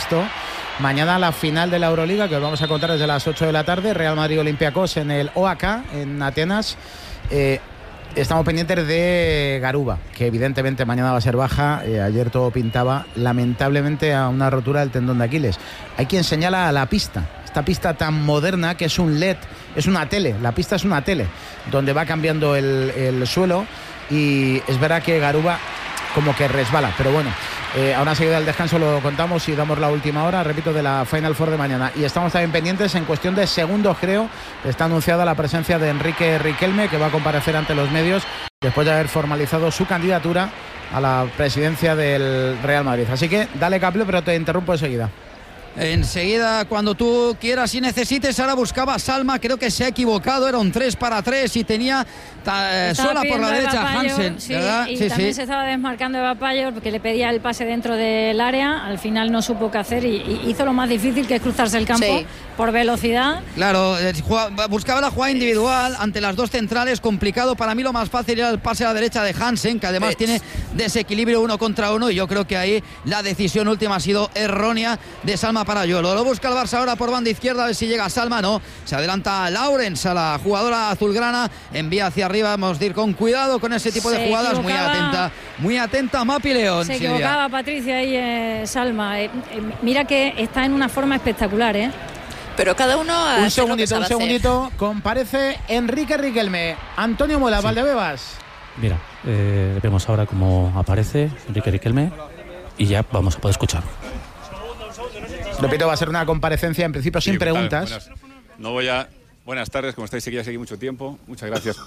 baloncesto. Mañana la final de la Euroliga, que os vamos a contar desde las 8 de la tarde, Real Madrid-Olympiacos en el OAK, en Atenas. Estamos pendientes de Garuba, que evidentemente mañana va a ser baja. Ayer todo pintaba lamentablemente a una rotura del tendón de Aquiles. Hay quien señala a la pista, esta pista tan moderna que es un LED, es una tele, la pista es una tele, donde va cambiando el suelo, y es verdad que Garuba como que resbala, pero bueno. Ahora enseguida del descanso lo contamos y damos la última hora, repito, de la Final Four de mañana. Y estamos también pendientes, en cuestión de segundos creo, está anunciada la presencia de Enrique Riquelme, que va a comparecer ante los medios después de haber formalizado su candidatura a la presidencia del Real Madrid. Así que dale, Caple, pero te interrumpo enseguida. Enseguida, cuando tú quieras y necesites. Ahora buscaba Salma, creo que se ha equivocado, era un 3-3 y tenía sola por la derecha Hansen, sí, ¿verdad? Y sí, también sí. se estaba desmarcando Eva Payor porque le pedía el pase dentro del área, al final no supo qué hacer y hizo lo más difícil, que es cruzarse el campo por velocidad. Claro, buscaba la jugada individual ante las dos centrales, complicado. Para mí lo más fácil era el pase a la derecha de Hansen, que además tiene desequilibrio 1 contra 1, y yo creo que ahí la decisión última ha sido errónea de Salma Parayolo. Lo busca el Barça ahora por banda izquierda, a ver si llega Salma. No, se adelanta Laurens a la jugadora azulgrana, envía hacia arriba. Vamos a ir con cuidado con ese tipo de jugadas. Muy atenta Mapi León. Se equivocaba Patricia ahí, Salma. Mira que está en una forma espectacular, pero cada uno un segundito, comparece Enrique Riquelme. Antonio Mola, Valdebebas. Mira, vemos ahora cómo aparece Enrique Riquelme y ya vamos a poder escucharlo. Repito, va a ser una comparecencia en principio sin preguntas. Buenas tardes, como estáis aquí mucho tiempo. Muchas gracias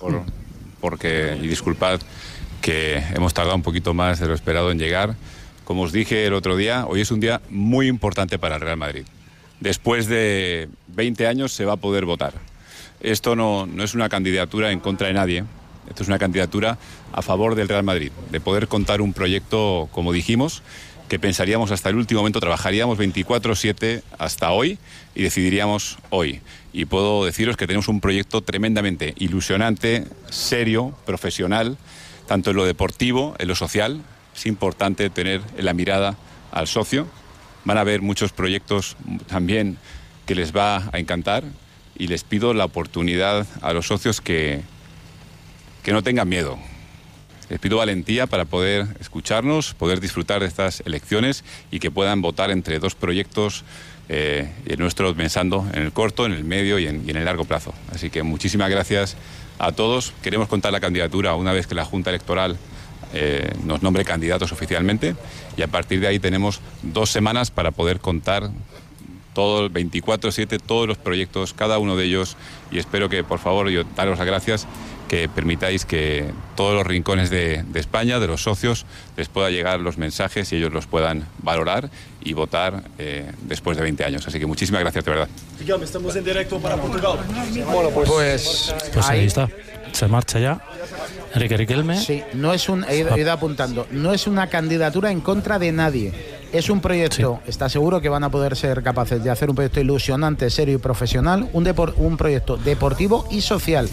y disculpad que hemos tardado un poquito más de lo esperado en llegar. Como os dije el otro día, hoy es un día muy importante para el Real Madrid. Después de 20 años se va a poder votar. Esto no es una candidatura en contra de nadie. Esto es una candidatura a favor del Real Madrid, de poder contar un proyecto, como dijimos, que pensaríamos hasta el último momento, trabajaríamos 24/7 hasta hoy y decidiríamos hoy. Y puedo deciros que tenemos un proyecto tremendamente ilusionante, serio, profesional, tanto en lo deportivo, en lo social. Es importante tener en la mirada al socio. Van a haber muchos proyectos también que les va a encantar, y les pido la oportunidad a los socios que no tengan miedo. Les pido valentía para poder escucharnos, poder disfrutar de estas elecciones y que puedan votar entre dos proyectos nuestros, pensando en el corto, en el medio y en el largo plazo. Así que muchísimas gracias a todos. Queremos contar la candidatura una vez que la Junta Electoral nos nombre candidatos oficialmente, y a partir de ahí tenemos 2 semanas para poder contar todo 24/7, todos los proyectos, cada uno de ellos, y espero que, por favor, yo daros las gracias, que permitáis que todos los rincones de España, de los socios, les pueda llegar los mensajes y ellos los puedan valorar y votar después de 20 años. Así que muchísimas gracias, de verdad. Estamos en directo para Portugal. Bueno, pues ahí está. Se marcha ya Enrique Riquelme. Sí, he ido apuntando, no es una candidatura en contra de nadie. Es un proyecto, está seguro que van a poder ser capaces de hacer un proyecto ilusionante, serio y profesional, un proyecto deportivo y social.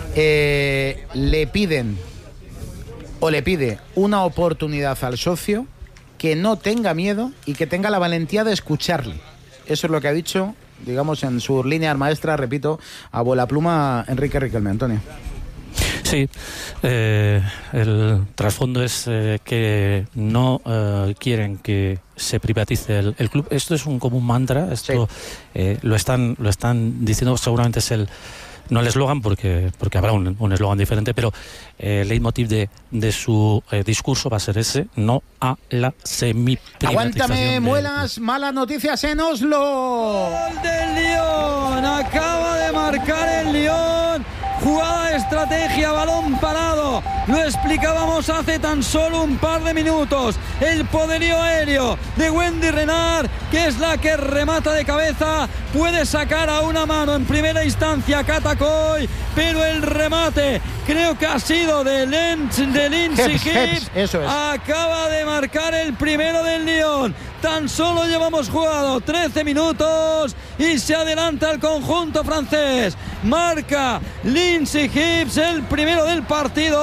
Le pide una oportunidad al socio, que no tenga miedo y que tenga la valentía de escucharle. Eso es lo que ha dicho, digamos, en sus líneas maestras, repito, a vuela pluma, Enrique Riquelme. Antonio. Sí, el trasfondo es que no quieren que se privatice el club. Esto es como un mantra. Esto lo están diciendo, seguramente es no el eslogan, porque habrá un eslogan diferente, pero el leitmotiv de su discurso va a ser ese: no a la semiprivatización. Aguántame, Muelas, malas noticias en Oslo. ¡Gol del Lyon! Acaba de marcar el Lyon. Jugada de estrategia, balón parado. Lo explicábamos hace tan solo un par de minutos. El poderío aéreo de Wendy Renard, que es la que remata de cabeza. Puede sacar a una mano en primera instancia Catacoy, pero el remate creo que ha sido de Lindsay Gibbs. Eso es. Acaba de marcar el primero del Lyon. Tan solo llevamos jugado 13 minutos y se adelanta el conjunto francés. Marca Lindsay Gibbs, el primero del partido.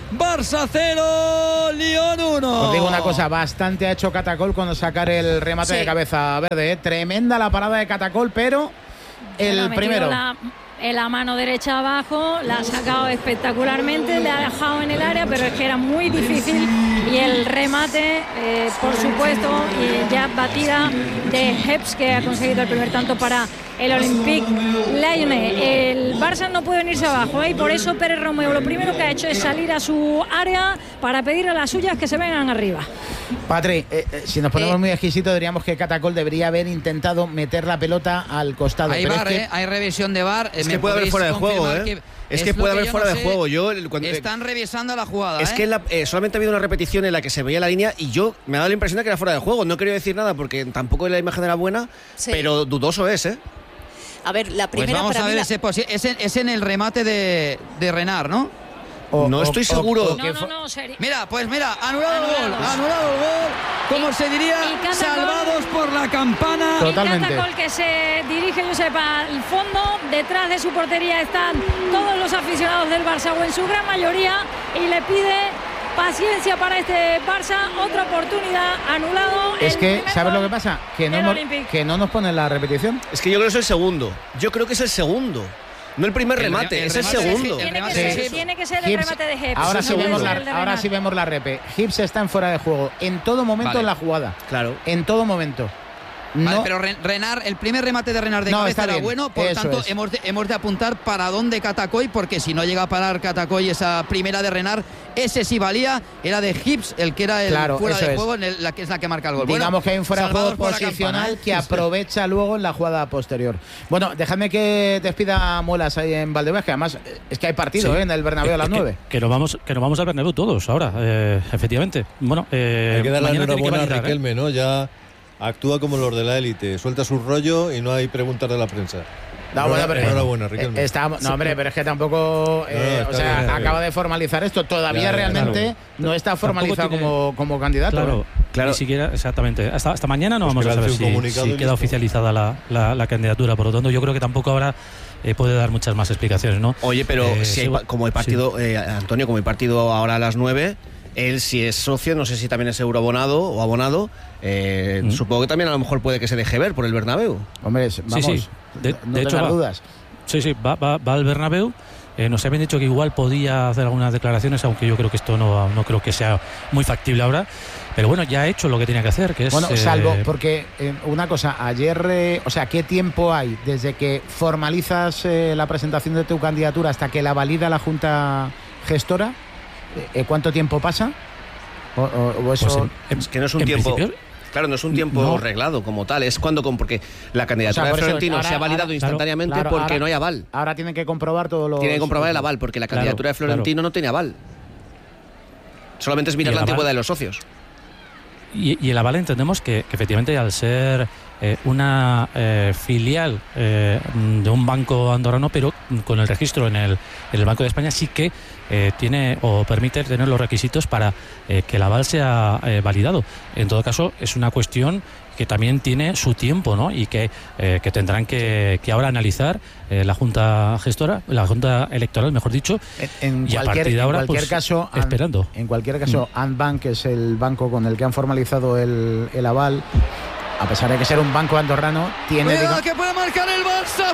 Barça 0, Lyon 1. Os digo una cosa, bastante ha hecho Catacol con sacar el remate de cabeza verde. Tremenda la parada de Catacol, pero el primero. En la mano derecha abajo, la ha sacado espectacularmente, le ha dejado en el área, pero es que era muy difícil. Y el remate, por supuesto, y ya batida de Heps, que ha conseguido el primer tanto para el Olympique Lyonnais. El Barça no puede venirse abajo, y por eso Pérez Romeu lo primero que ha hecho es salir a su área para pedir a las suyas que se vengan arriba. Patri, si nos ponemos muy exquisitos, diríamos que Catacol debería haber intentado meter la pelota al costado. Hay VAR, hay revisión de VAR. Es que puede haber fuera de juego, Es que puede haber fuera de juego. Están revisando la jugada. Es que solamente ha habido una repetición en la que se veía la línea y yo me ha dado la impresión de que era fuera de juego. No quería decir nada porque tampoco la imagen era buena, pero dudoso es, A ver, la primera pues vamos a ver, es en el remate de Renard, ¿no? No estoy seguro. No, serio. Mira, anulado el gol. Como se diría, salvados por la campana. Totalmente. Y Catacol, que se dirige, yo sepa, al fondo. Detrás de su portería están todos los aficionados del Barça, o en su gran mayoría, y le pide paciencia para este Barça. Otra oportunidad, anulado. Es que, ¿sabes lo que pasa? Que no nos ponen la repetición. Es que yo creo que es el segundo. No el primer remate, es el segundo. Tiene que ser el remate de Heps. Ahora sí vemos la repe. Heps está en fuera de juego en todo momento en la jugada. Claro. En todo momento. Vale, pero Renard, el primer remate de Renard de cabeza era bueno, por tanto hemos de apuntar para dónde Catacoy, porque si no llega a parar Catacoy esa primera de Renard, ese sí valía, era de Heps, el que era el fuera de juego, que es la que marca el gol. Digamos que hay un fuera de juego posicional que aprovecha luego en la jugada posterior. Bueno, déjame que despida Muelas ahí en Valdebebas, que además es que hay partido en el Bernabéu a las 9. Que nos vamos al Bernabéu todos ahora, efectivamente. Bueno, hay que dar la enhorabuena a Riquelme, ¿no? Ya actúa como los de la élite, suelta su rollo y no hay preguntas de la prensa. Enhorabuena, Riquelme. Pero es que tampoco acaba de formalizar esto. Todavía realmente no está formalizado como candidato. Claro. Ni siquiera, exactamente. Hasta mañana no vamos a saber si queda oficializada la candidatura. Por lo tanto, yo creo que tampoco ahora puede dar muchas más explicaciones, ¿no? Oye, pero si hay, como hay partido, Antonio, como hay partido ahora a las 9... Él, si es socio, no sé si también es euroabonado o abonado, supongo que también a lo mejor puede que se deje ver por el Bernabéu. Hombre, vamos, sí. De hecho, dudas. Sí, va al Bernabéu. Nos habían dicho que igual podía hacer algunas declaraciones, aunque yo creo que esto no creo que sea muy factible ahora. Pero bueno, ya ha hecho lo que tenía que hacer, que es... Bueno, salvo, porque una cosa, ayer, ¿qué tiempo hay desde que formalizas la presentación de tu candidatura hasta que la valida la Junta Gestora? ¿Cuánto tiempo pasa? ¿O eso? Es que no es un tiempo... Claro, no es un tiempo reglado como tal, es porque la candidatura de Florentino se ha validado instantáneamente porque no hay aval. Ahora tienen que comprobar todo lo... Tienen que comprobar el aval, porque la candidatura de Florentino no tiene aval. Solamente es mirar la antigüedad de los socios. Y el aval entendemos que efectivamente, al ser una filial de un banco andorrano, pero con el registro en el Banco de España, sí que tiene o permite tener los requisitos para que el aval sea validado. En todo caso, es una cuestión que también tiene su tiempo, ¿no? Y que tendrán que ahora analizar la Junta Gestora, la Junta Electoral, mejor dicho, y a partir de ahora, esperando. En cualquier caso, Andbank, que es el banco con el que han formalizado el aval, a pesar de que ser un banco andorrano, tiene... ¡Cuidado que puede marcar el Barça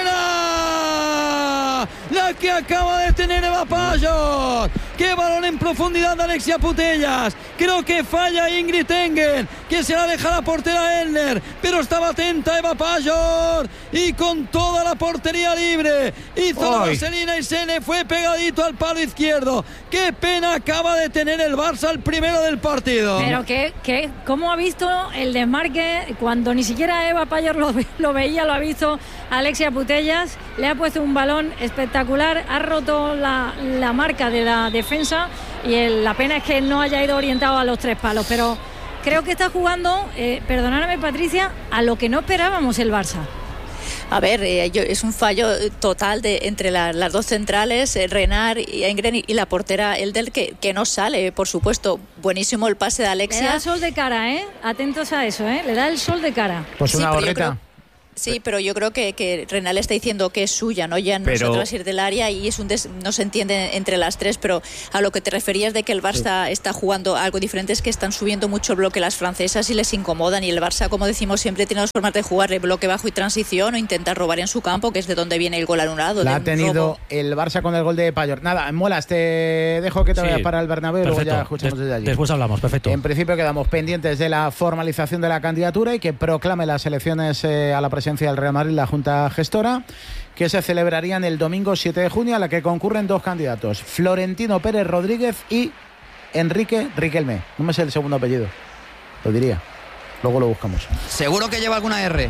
fuera! La que acaba de tener Eva Pajor. ¡Qué balón en profundidad de Alexia Putellas! Creo que falla Ingrid Engen, que se la deja la portera Elner, pero estaba atenta Eva Pajor y con toda la portería libre hizo la vaselina y se le fue pegadito al palo izquierdo. ¡Qué pena acaba de tener el Barça al primero del partido! Pero ¿cómo ha visto el desmarque cuando ni siquiera Eva Pajor lo veía? Lo ha visto Alexia Putellas, le ha puesto un balón espectacular, ha roto la marca de la defensa y la pena es que no haya ido orientado a los tres palos, pero creo que está jugando, perdóname Patricia, a lo que no esperábamos el Barça. A ver, es un fallo total entre las dos centrales, Renard y Engren, y la portera Elder, que no sale, por supuesto. Buenísimo el pase de Alexia. Le da el sol de cara, atentos a eso, le da el sol de cara. Pues una gorrita. Sí, pero yo creo que Renal está diciendo que es suya, ¿no? Ya nosotros ir del área y es no se entiende entre las tres, pero a lo que te referías de que el Barça está jugando algo diferente es que están subiendo mucho el bloque las francesas y les incomodan, y el Barça, como decimos siempre, tiene dos formas de jugar, el bloque bajo y transición, o intentar robar en su campo, que es de donde viene el gol anulado. La ha tenido el Barça con el gol de Pallor. Nada, Molas, te dejo que te vayas para el Bernabéu y luego ya escuchamos desde allí. Después hablamos, perfecto. En principio quedamos pendientes de la formalización de la candidatura y que proclame las elecciones a la presidencia del Real Madrid la Junta Gestora, que se celebrarían el domingo 7 de junio, a la que concurren dos candidatos, Florentino Pérez Rodríguez y Enrique Riquelme. No me sé el segundo apellido, lo diría, luego lo buscamos. Seguro que lleva alguna R.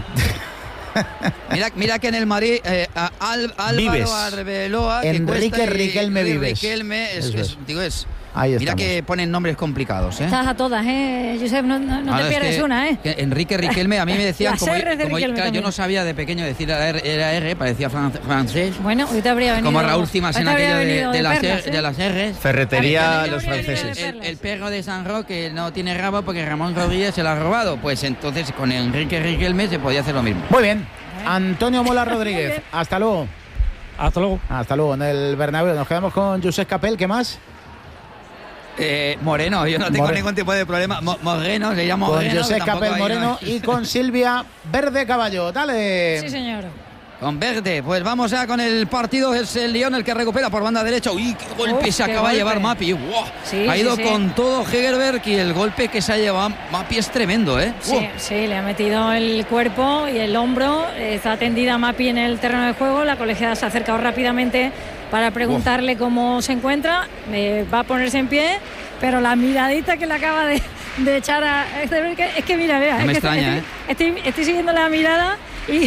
Mira que en el Madrid Álvaro Arbeloa, Enrique Riquelme Vives. Riquelme es Ahí mira estamos. Que ponen nombres complicados, ¿eh? Estás a todas, Josep, no te pierdes una, ¿eh? Enrique Riquelme, a mí me decían, claro, yo no sabía de pequeño decir era R, parecía francés. Bueno, hoy te habría venido. Como Raúl Cimas en aquello de las R's. Ferretería los franceses. El perro de San Roque no tiene rabo porque Ramón Rodríguez se lo ha robado. Pues entonces con Enrique Riquelme se podía hacer lo mismo. Muy bien. Antonio Mola Rodríguez, hasta luego. Hasta luego. Hasta luego en el Bernabéu. Nos quedamos con Josep Capel, ¿qué más? Moreno, yo no tengo ningún tipo de problema. Moreno, se llama Moreno. Con Josep Capel Moreno y con Silvia Verde Caballo. Dale. Sí, señor. Con Verde, pues vamos ya con el partido. Es el Lyon el que recupera por banda derecha. Uy, qué golpe se acaba de llevar Mapi. Wow. Sí, ha ido con todo Hegerberg, y el golpe que se ha llevado Mapi es tremendo, ¿eh? Sí, le ha metido el cuerpo y el hombro. Está tendida Mapi en el terreno de juego. La colegiada se ha acercado rápidamente para preguntarle cómo se encuentra. Va a ponerse en pie, pero la miradita que le acaba de echar a... Es que mira, no me extraña, estoy siguiendo la mirada y...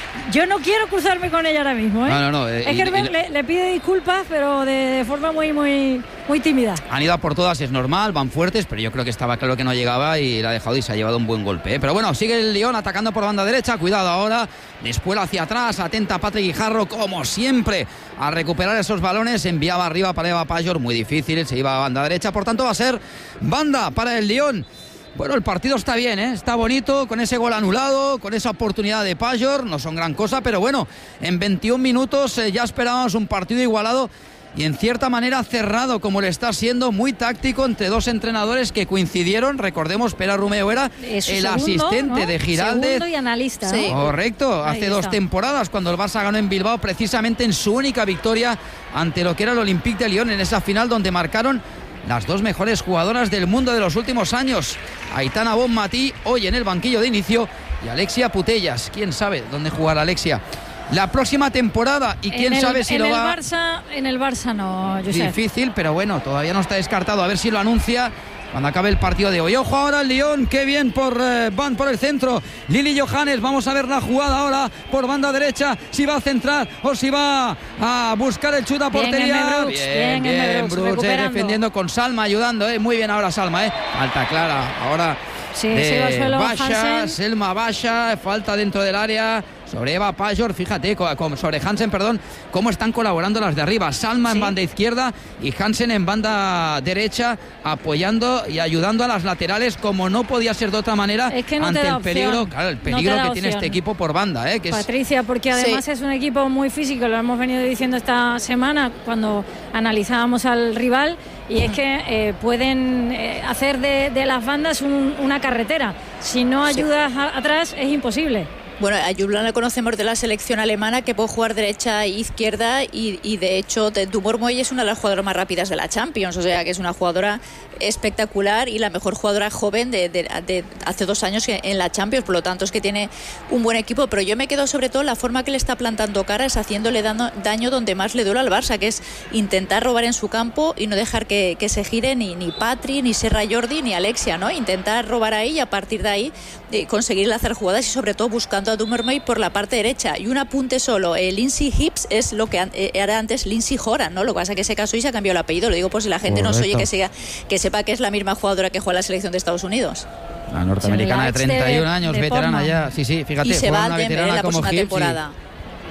Yo no quiero cruzarme con ella ahora mismo, ¿eh? No. Hegerberg le pide disculpas, pero de forma muy tímida. Han ido a por todas, es normal, van fuertes, pero yo creo que estaba claro que no llegaba y la ha dejado y se ha llevado un buen golpe, ¿eh? Pero bueno, sigue el Lyon atacando por banda derecha, cuidado ahora, después hacia atrás, atenta Patrick Guijarro, como siempre, a recuperar esos balones, enviaba arriba para Eva Pajor, muy difícil, se iba a banda derecha, por tanto va a ser banda para el Lyon. Bueno, el partido está bien, ¿eh? Está bonito, con ese gol anulado, con esa oportunidad de Pajor, no son gran cosa, pero bueno, en 21 minutos ya esperábamos un partido igualado y en cierta manera cerrado, como le está siendo, muy táctico entre dos entrenadores que coincidieron. Recordemos, Pera Romeo era el asistente de Giraldez. Segundo y analista, ¿no? Sí. Correcto, hace 2 temporadas, cuando el Barça ganó en Bilbao, precisamente en su única victoria ante lo que era el Olympique de Lyon, en esa final donde marcaron las dos mejores jugadoras del mundo de los últimos años, Aitana Bonmatí, hoy en el banquillo de inicio, y Alexia Putellas. ¿Quién sabe dónde jugará Alexia la próxima temporada? Y quién sabe si lo va... En el Barça no, Josep. Difícil, pero bueno, todavía no está descartado. A ver si lo anuncia cuando acabe el partido de hoy. Ojo ahora el Lyon, qué bien van por el centro. Lili Johannes, vamos a ver la jugada ahora por banda derecha, si va a centrar o si va a buscar el chute a portería. Bien, Brooks, defendiendo con Salma, ayudando, muy bien ahora Salma, falta clara ahora. Sí, se va al suelo Basha, Selma Basha, falta dentro del área sobre Eva Pajor, fíjate, sobre Hansen, perdón, cómo están colaborando las de arriba. Salma en banda izquierda y Hansen en banda derecha, apoyando y ayudando a las laterales, como no podía ser de otra manera, es que ante el peligro, que tiene este equipo por banda. Que Patricia, porque además es un equipo muy físico, lo hemos venido diciendo esta semana cuando analizábamos al rival, y es que pueden hacer de las bandas una carretera. Si no ayudas atrás es imposible. Bueno, a Julián la conocemos de la selección alemana, que puede jugar derecha e izquierda, y de hecho Dumormoy es una de las jugadoras más rápidas de la Champions, o sea que es una jugadora espectacular y la mejor jugadora joven de hace 2 años en la Champions, por lo tanto es que tiene un buen equipo, pero yo me quedo sobre todo la forma que le está plantando cara, es haciéndole daño donde más le duele al Barça, que es intentar robar en su campo y no dejar que se gire ni Patri, ni Serra Jordi, ni Alexia, ¿no? Intentar robar ahí y a partir de ahí conseguir hacer jugadas y sobre todo buscando a Dumormoy por la parte derecha. Y un apunte solo, Lindsay Hibbs es lo que era antes Lindsay Horan, ¿no? Lo que pasa es que se casó y se cambió el apellido, lo digo por si la gente no se oye, que sepa que es la misma jugadora que juega en la selección de Estados Unidos. La norteamericana de 31 años, veterana ya. Sí, fíjate, y se va una al Denver veterana la como próxima temporada.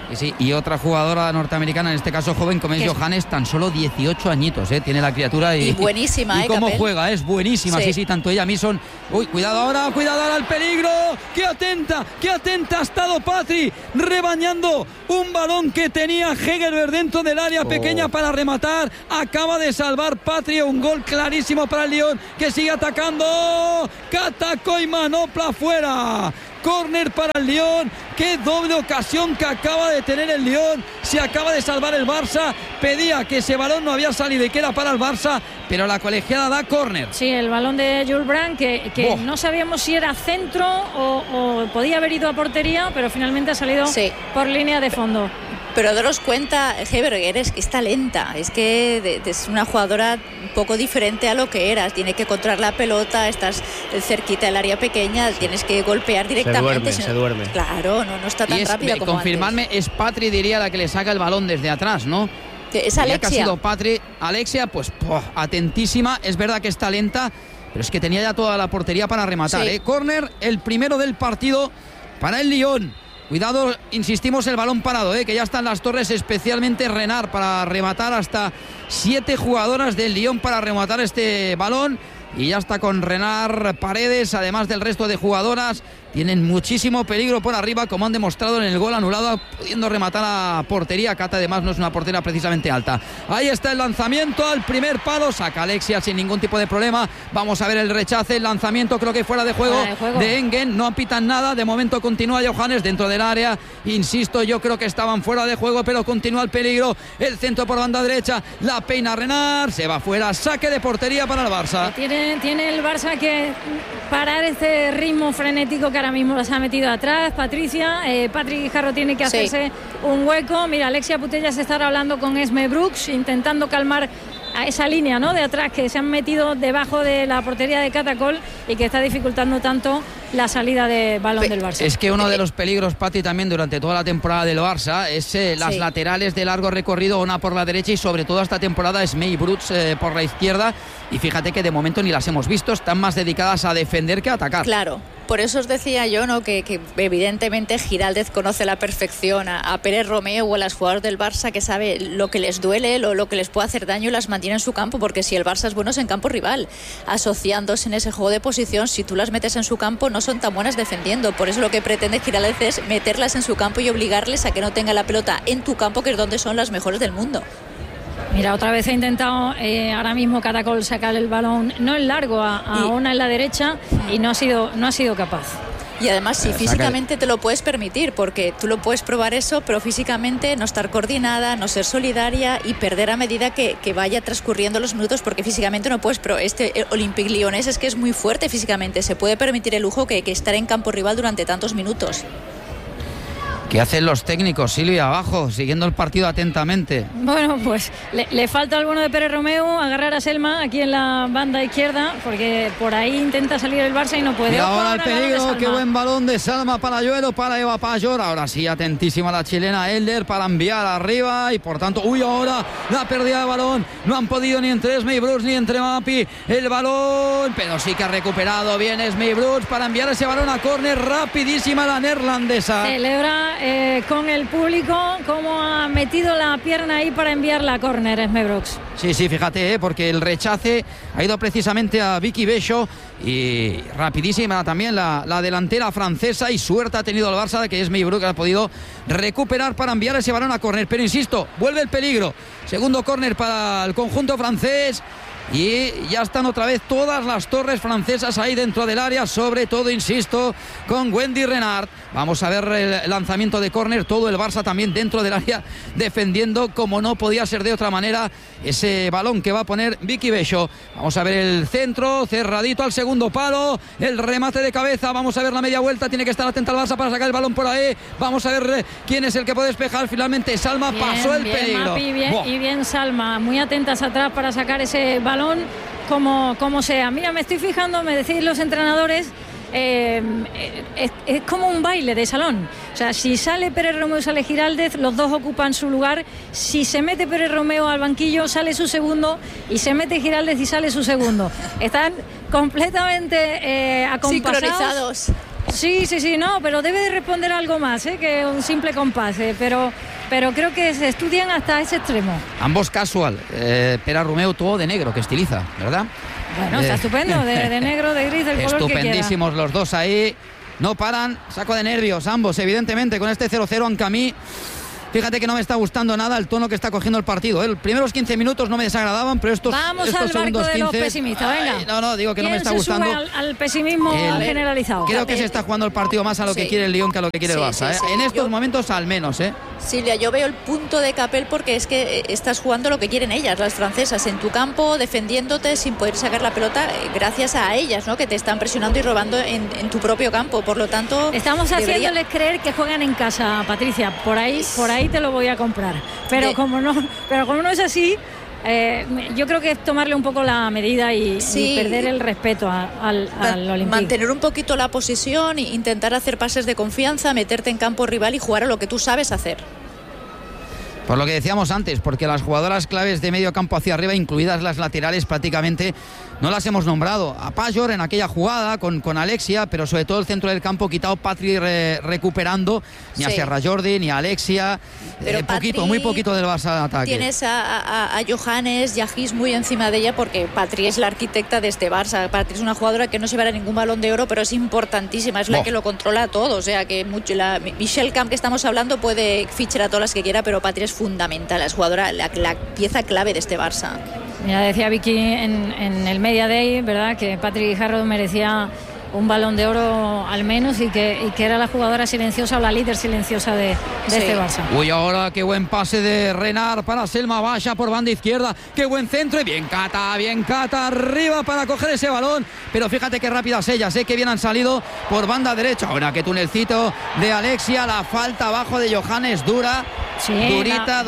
Y otra jugadora norteamericana, en este caso joven, como es Johannes, tan solo 18 añitos, tiene la criatura. Y buenísima, y cómo Capel juega, es buenísima, sí, tanto ella, Mison. Uy, cuidado ahora el peligro. ¡Qué atenta ha estado Patri! Rebañando un balón que tenía Hegerberg dentro del área pequeña para rematar. Acaba de salvar Patri, un gol clarísimo para el Lyon, que sigue atacando. Catacoy manopla fuera. Córner para el Lyon. Qué doble ocasión que acaba de tener el Lyon. Se acaba de salvar el Barça. Pedía que ese balón no había salido y que era para el Barça, pero la colegiada da córner. Sí, el balón de Jules Brandt, que no sabíamos si era centro o podía haber ido a portería, pero finalmente ha salido por línea de fondo. Pero daros cuenta, Hegerberg, es que está lenta, es que es una jugadora un poco diferente a lo que eras. Tiene que controlar la pelota, estás cerquita del área pequeña, tienes que golpear directamente. Se duerme. Claro, no está tan rápida como confirmadme, antes. Es Patri, diría, la que le saca el balón desde atrás, ¿no? Es Alexia. Que ha sido Patri. Alexia, pues atentísima, es verdad que está lenta, pero es que tenía ya toda la portería para rematar. Córner, el primero del partido para el Lyon. Cuidado, insistimos, el balón parado, que ya están las torres, especialmente Renard, para rematar. Hasta 7 jugadoras del Lyon para rematar este balón. Y ya está con Renard, Paredes, además del resto de jugadoras. Tienen muchísimo peligro por arriba, como han demostrado en el gol anulado, pudiendo rematar a portería. Cata, además, no es una portera precisamente alta. Ahí está el lanzamiento al primer palo. Saca Alexia sin ningún tipo de problema. Vamos a ver el rechace, el lanzamiento, creo que fuera de juego de Engen. No pitan nada. De momento continúa Johannes dentro del área. Insisto, yo creo que estaban fuera de juego, pero continúa el peligro. El centro por banda derecha. La peina Renard. Se va fuera. Saque de portería para el Barça. Tiene el Barça que parar este ritmo frenético que ahora mismo las ha metido atrás. Patricia, Patrick Guijarro tiene que hacerse un hueco. Mira, Alexia Putellas estará hablando con Esme Brooks, intentando calmar a esa línea, ¿no?, de atrás, que se han metido debajo de la portería de Catacol y que está dificultando tanto la salida de balón del Barça. Es que uno de los peligros, Pati, también durante toda la temporada del Barça es las laterales de largo recorrido, una por la derecha y sobre todo esta temporada es May Brooks por la izquierda, y fíjate que de momento ni las hemos visto, están más dedicadas a defender que a atacar. Claro. Por eso os decía yo, ¿no?, que evidentemente Giraldez conoce a la perfección a Pérez Romeu o a las jugadoras del Barça, que sabe lo que les duele, lo que les puede hacer daño, y las mantiene en su campo, porque si el Barça es bueno es en campo rival, asociándose en ese juego de posición. Si tú las metes en su campo no son tan buenas defendiendo. Por eso lo que pretende Giraldez es meterlas en su campo y obligarles a que no tengan la pelota en tu campo, que es donde son las mejores del mundo. Mira, otra vez ha intentado ahora mismo Catacol sacar el balón, no en largo, a Ona en la derecha, y no ha sido capaz. Y además, si físicamente te lo puedes permitir, porque tú lo puedes probar eso, pero físicamente no estar coordinada, no ser solidaria y perder a medida que vaya transcurriendo los minutos, porque físicamente no puedes. Pero Olympique Lyonnais es que es muy fuerte físicamente, se puede permitir el lujo que estar en campo rival durante tantos minutos. ¿Qué hacen los técnicos, Silvia, abajo, siguiendo el partido atentamente? Bueno, pues le falta al bueno de Pérez Romeu agarrar a Selma aquí en la banda izquierda, porque por ahí intenta salir el Barça y no puede. Y ahora el peligro, qué buen balón de Salma para Lluero, para Eva Pajor. Ahora sí, atentísima la chilena Elder para enviar arriba, y por tanto, ahora la pérdida de balón. No han podido ni entre Esme Brooks ni entre Mapi el balón, pero sí que ha recuperado bien Esme Brooks para enviar ese balón a córner. Rapidísima la neerlandesa. Celebra con el público cómo ha metido la pierna ahí para enviar la córner Esme Brooks. Sí, fíjate, porque el rechace ha ido precisamente a Vicky Becho, y rapidísima también la delantera francesa, y suerte ha tenido el Barça de que Esme Brooks ha podido recuperar para enviar ese balón a córner. Pero insisto, vuelve el peligro. Segundo córner para el conjunto francés. Y ya están otra vez todas las torres francesas ahí dentro del área, sobre todo, insisto, con Wendy Renard. Vamos a ver el lanzamiento de córner, todo el Barça también dentro del área defendiendo, como no podía ser de otra manera, ese balón que va a poner Vicky Becho. Vamos a ver el centro, cerradito al segundo palo, el remate de cabeza, vamos a ver la media vuelta, tiene que estar atenta el Barça para sacar el balón por ahí. Vamos a ver quién es el que puede despejar. Finalmente Salma pasó el peligro. Mapi, bien Salma, muy atentas atrás para sacar ese balón como sea. Mira, me estoy fijando, me decís los entrenadores, es como un baile de salón. O sea, si sale Pérez Romeu, sale Giraldez, los dos ocupan su lugar. Si se mete Pérez Romeu al banquillo, sale su segundo, y se mete Giraldez y sale su segundo. Están completamente acompasados. Sincronizados. Sí, no, pero debe de responder algo más, que un simple compás, pero creo que se estudian hasta ese extremo. Ambos casual, Pere Romeu todo de negro, que estiliza, ¿verdad? Bueno, está estupendo, de negro, de gris, del color que quiera. Estupendísimos los dos ahí, no paran, saco de nervios ambos, evidentemente, con este 0-0, aunque a mí... Fíjate que no me está gustando nada el tono que está cogiendo el partido. Los primeros 15 minutos no me desagradaban, pero estos segundos 15... Los pesimistas, venga. No, digo que no me está gustando. Al pesimismo generalizado. Creo que se está jugando el partido más a lo que quiere el Lyon que a lo que quiere el Barça. En estos momentos al menos, Silvia, yo veo el punto de Capel porque es que estás jugando lo que quieren ellas, las francesas, en tu campo, defendiéndote sin poder sacar la pelota gracias a ellas, ¿no? Que te están presionando y robando en tu propio campo. Por lo tanto, estamos haciéndoles creer que juegan en casa, Patricia. Por ahí te lo voy a comprar. Pero como no es así, yo creo que es tomarle un poco la medida y perder el respeto al Olympique. Mantener un poquito la posesión, intentar hacer pases de confianza, meterte en campo rival y jugar a lo que tú sabes hacer. Por lo que decíamos antes, porque las jugadoras claves de medio campo hacia arriba, incluidas las laterales, prácticamente no las hemos nombrado. A Pajor en aquella jugada con Alexia, pero sobre todo el centro del campo quitado, Patri recuperando, ni a Serra Jordi, ni a Alexia, muy poquito del Barça de ataque. Tienes a Johannes y a Gis muy encima de ella, porque Patri es la arquitecta de este Barça. Patri es una jugadora que no se llevará ningún balón de oro, pero es importantísima, es la que lo controla todo. O sea que Michelle Camp, que estamos hablando, puede fichar a todas las que quiera, pero Patri es fundamental, es jugadora, la pieza clave de este Barça. Ya decía Vicky en el Media Day, ¿verdad?, que Patrick Harrod merecía un balón de oro al menos y que era la jugadora silenciosa o la líder silenciosa de este Barça. Uy, ahora qué buen pase de Renard para Selma Basha por banda izquierda, qué buen centro y bien Cata arriba para coger ese balón, pero fíjate qué rápidas ellas, que bien han salido por banda derecha. Ahora qué tunelcito de Alexia, la falta abajo de Johannes dura, durita,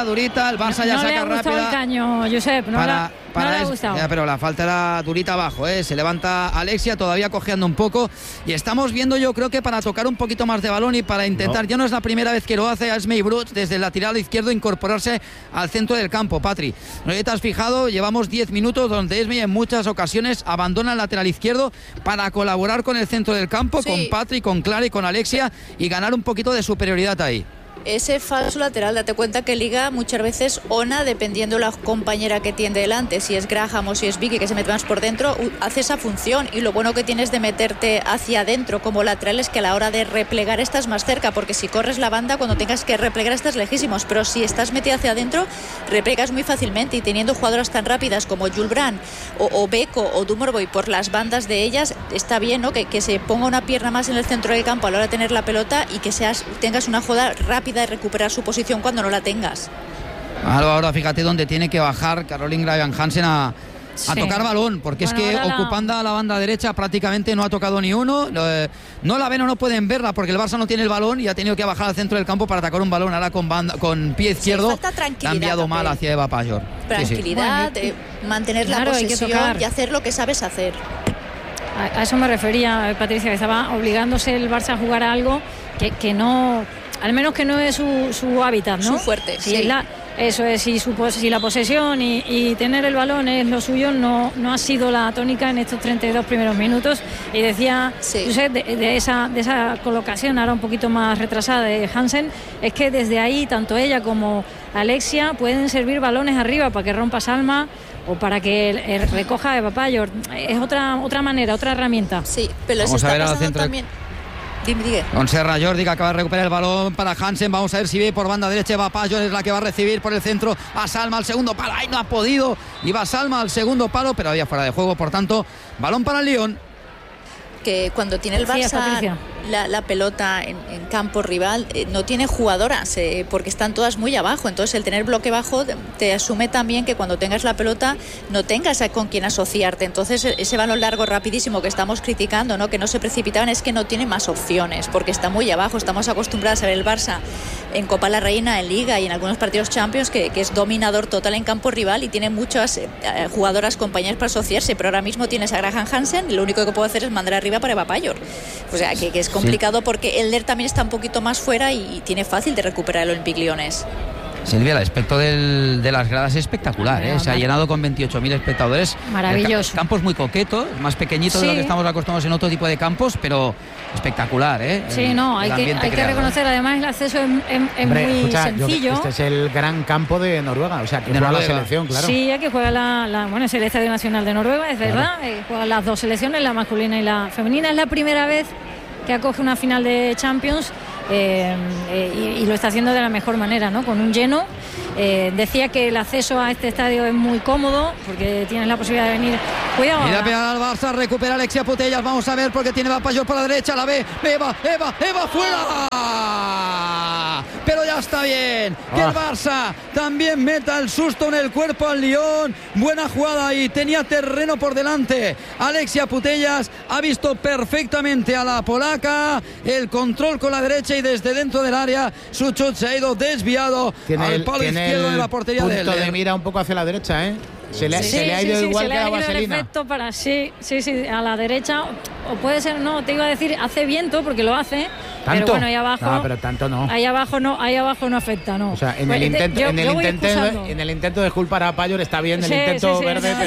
el Barça ya saca rápida. No le ha gustado el caño, Josep, no le ha gustado. Pero la falta era durita abajo, se levanta Alexia todavía cojeando un poco y estamos viendo, yo creo que para tocar un poquito más de balón y para intentar, ya no es la primera vez que lo hace a Esmei Brut desde el lateral izquierdo incorporarse al centro del campo. Patri, ¿no te has fijado? Llevamos 10 minutos donde Esmei en muchas ocasiones abandona el lateral izquierdo para colaborar con el centro del campo, con Patri, con Clara y con Alexia y ganar un poquito de superioridad ahí. Ese falso lateral, date cuenta que liga muchas veces Ona, dependiendo la compañera que tiene delante, si es Graham o si es Vicky, que se mete más por dentro, hace esa función. Y lo bueno que tienes de meterte hacia adentro como lateral es que a la hora de replegar estás más cerca, porque si corres la banda, cuando tengas que replegar estás lejísimos, pero si estás metido hacia adentro replegas muy fácilmente, y teniendo jugadoras tan rápidas como Jules Brand o Beko o Dumorboy por las bandas de ellas, está bien, ¿no? Que se ponga una pierna más en el centro del campo a la hora de tener la pelota y que tengas una jugada rápida de recuperar su posición cuando no la tengas. Ahora fíjate dónde tiene que bajar Caroline Gravian-Hansen a tocar balón, porque es que ocupando la banda derecha prácticamente no ha tocado ni uno, no la ven o no pueden verla porque el Barça no tiene el balón y ha tenido que bajar al centro del campo para atacar un balón. Ahora con pie izquierdo ha enviado mal hacia Eva Pajor. Tranquilidad, mantener la posesión y hacer lo que sabes hacer. A eso me refería, Patricia, que estaba obligándose el Barça a jugar a algo que no, al menos que no es su hábitat, ¿no? Su fuerte, eso es, si la posesión y tener el balón es lo suyo, no ha sido la tónica en estos 32 primeros minutos. Y decía Josep, de esa colocación ahora un poquito más retrasada de Hansen, es que desde ahí tanto ella como Alexia pueden servir balones arriba para que rompa Salma o para que recoja Eva Pajor. Es otra manera, otra herramienta. Sí, pero vamos se a ver está al pasando centro también. Dime. Con Serra Jordi, que acaba de recuperar el balón para Hansen. Vamos a ver si ve por banda derecha. Eva Pajor es la que va a recibir por el centro a Salma al segundo palo. ¡Ay, no ha podido! Iba Salma al segundo palo, pero había fuera de juego. Por tanto, balón para el Lyon. Que cuando tiene el Barça la pelota en campo rival, no tiene jugadoras, porque están todas muy abajo. Entonces el tener bloque bajo te asume también que cuando tengas la pelota no tengas con quien asociarte. Entonces ese balón largo rapidísimo que estamos criticando, ¿no?, que no se precipitaban, es que no tiene más opciones porque está muy abajo. Estamos acostumbrados a ver el Barça en Copa la Reina, en Liga y en algunos partidos Champions que es dominador total en campo rival y tiene muchas jugadoras compañeras para asociarse, pero ahora mismo tienes a Graham Hansen y lo único que puede hacer es mandar arriba para Eva Pajor. O sea que es complicado porque Elder también está un poquito más fuera y tiene fácil de recuperar el Olympique Lyonnais. Silvia, el aspecto de las gradas es espectacular, ¿eh? Se ha llenado con 28.000 espectadores. Maravilloso. El campo es muy coqueto, más pequeñito de lo que estamos acostumbrados en otro tipo de campos, pero espectacular, ¿eh? Sí, hay que reconocer, además el acceso es muy sencillo. Este es el gran campo de Noruega, o sea, que juega la selección, claro. Sí, que juega es el Estadio Nacional de Noruega, es verdad. Juegan las dos selecciones, la masculina y la femenina. Es la primera vez que acoge una final de Champions. Y lo está haciendo de la mejor manera, ¿no? Con un lleno. Decía que el acceso a este estadio es muy cómodo porque tienes la posibilidad de venir. Cuidado. Mira pegar al Barça, recupera Alexia Putellas. Vamos a ver porque tiene Vapayol por la derecha, la ve. Eva, fuera. Pero ya está bien. Que el Barça también meta el susto en el cuerpo al Lyon. Buena jugada y tenía terreno por delante. Alexia Putellas ha visto perfectamente a la polaca. El control con la derecha y desde dentro del área su shot se ha ido desviado al palo izquierdo de la portería de punto de mira un poco hacia la derecha, ¿eh? Se le ha ido igual que la vaselina. El efecto para a la derecha, o puede ser, no, te iba a decir, hace viento porque lo hace. ¿Tanto? Pero bueno, ahí abajo. No, pero tanto no. Ahí abajo no afecta, no. O sea, en el intento de culpar a Payol está bien el intento verde,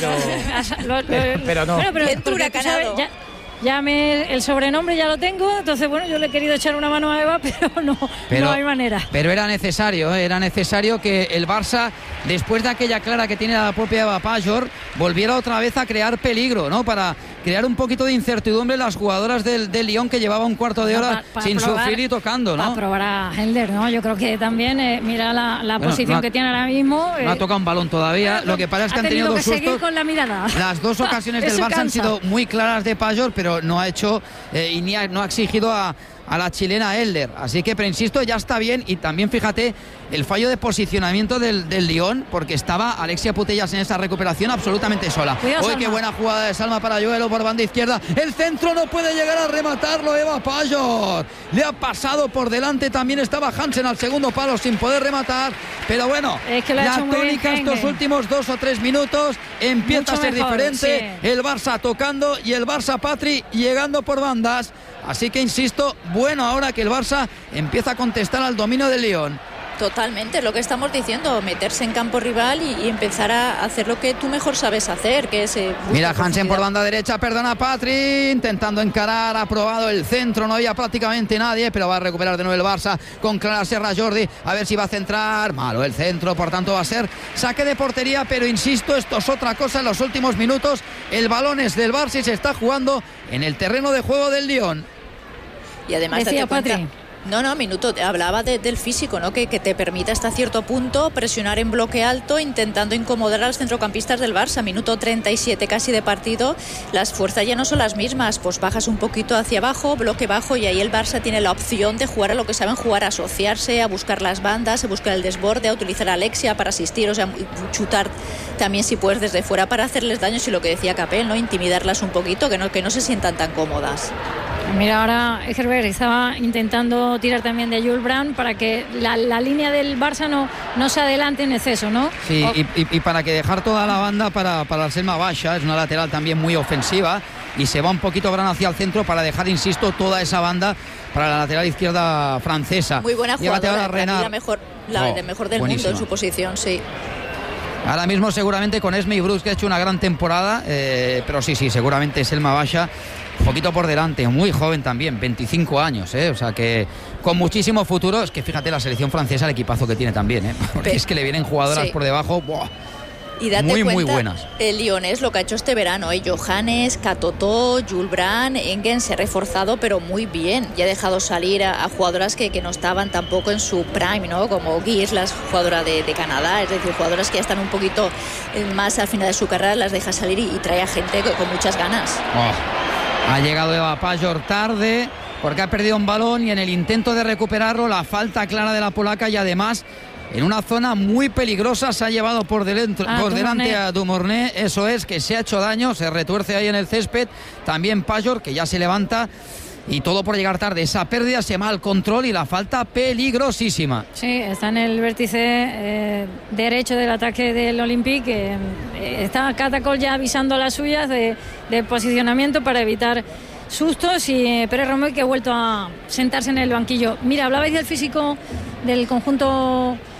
pero no. Bueno, pero ya el sobrenombre ya lo tengo, entonces bueno, yo le he querido echar una mano a Eva, pero no hay manera. Pero era necesario que el Barça, después de aquella clara que tiene la propia Eva Pajor, volviera otra vez a crear peligro, ¿no? Para crear un poquito de incertidumbre en las jugadoras del Lyon, que llevaba un cuarto de hora sin sufrir y tocando, ¿no? Para probar a Helder, ¿no? Yo creo que también mira la posición que tiene ahora mismo. No ha tocado un balón todavía. Lo que pasa es que han tenido dos sustos. Con la mirada. Las dos ocasiones del Barça han sido muy claras de Pajor, pero no ha hecho no ha exigido a la chilena Helder, así que, pero insisto, ya está bien. Y también fíjate el fallo de posicionamiento del Lyon, porque estaba Alexia Putellas en esa recuperación absolutamente sola. Hoy qué buena jugada de Salma para Joelo por banda izquierda, el centro no puede llegar a rematarlo Eva Pajor, le ha pasado por delante, también estaba Hansen al segundo palo sin poder rematar, pero bueno, es que la tónica estos últimos 2 o 3 minutos empieza a ser diferente, sí. El Barça tocando y el Barça Patri llegando por bandas, así que insisto, bueno, ahora que el Barça empieza a contestar al dominio del Lyon. Totalmente, lo que estamos diciendo, meterse en campo rival y empezar a hacer lo que tú mejor sabes hacer, que es... Mira, Hansen por banda derecha, perdona Patri, intentando encarar, ha probado el centro, no había prácticamente nadie, pero va a recuperar de nuevo el Barça con Clara Serra Jordi, a ver si va a centrar, malo el centro, por tanto va a ser saque de portería, pero insisto, esto es otra cosa en los últimos minutos, el balón es del Barça y se está jugando en el terreno de juego del Lyon. Y además decía Patri. Minuto, hablaba del físico, ¿no? Que te permite hasta cierto punto presionar en bloque alto intentando incomodar a los centrocampistas del Barça. Minuto 37 casi de partido, las fuerzas ya no son las mismas, pues bajas un poquito hacia abajo, bloque bajo, y ahí el Barça tiene la opción de jugar a lo que saben jugar, a asociarse, a buscar las bandas, a buscar el desborde, a utilizar a Alexia para asistir, o sea, chutar también si puedes desde fuera para hacerles daño, y lo que decía Capel, ¿no? Intimidarlas un poquito, que no se sientan tan cómodas. Mira, ahora Herbert estaba intentando tirar también de Jules Brand para que la línea del Barça no se adelante en exceso, ¿no? Sí, y para que dejar toda la banda para la Selma Basha, es una lateral también muy ofensiva, y se va un poquito Brand hacia el centro para dejar, insisto, toda esa banda para la lateral izquierda francesa. Muy buena jugadora, la mejor del buenísima. mundo en su posición, sí. Ahora mismo seguramente con Esme y Bruce, que ha hecho una gran temporada, pero sí, seguramente Selma Basha un poquito por delante, muy joven también, 25 años, o sea que con muchísimo futuro. Es que fíjate la selección francesa, el equipazo que tiene también, porque es que le vienen jugadoras por debajo, ¡buah! Y date muy, cuenta, muy buenas. El Lyonés lo que ha hecho este verano, Johannes, Catotó, Jules Brand, Engen se ha reforzado, pero muy bien, y ha dejado salir a jugadoras que no estaban tampoco en su prime, ¿no? Como Gears, la jugadora de Canadá, es decir, jugadoras que ya están un poquito más al final de su carrera, las deja salir y trae a gente con muchas ganas. Ha llegado Eva Pajor tarde porque ha perdido un balón, y en el intento de recuperarlo, la falta clara de la polaca, y además en una zona muy peligrosa se ha llevado por delante a Dumornay, eso es, que se ha hecho daño, se retuerce ahí en el césped. También Pajor, que ya se levanta, y todo por llegar tarde. Esa pérdida se va al control y la falta peligrosísima. Sí, está en el vértice derecho del ataque del Olympique. Está Catacol ya avisando a las suyas de posicionamiento para evitar sustos, y Pérez Romeu, que ha vuelto a sentarse en el banquillo. Mira, hablabais del físico del conjunto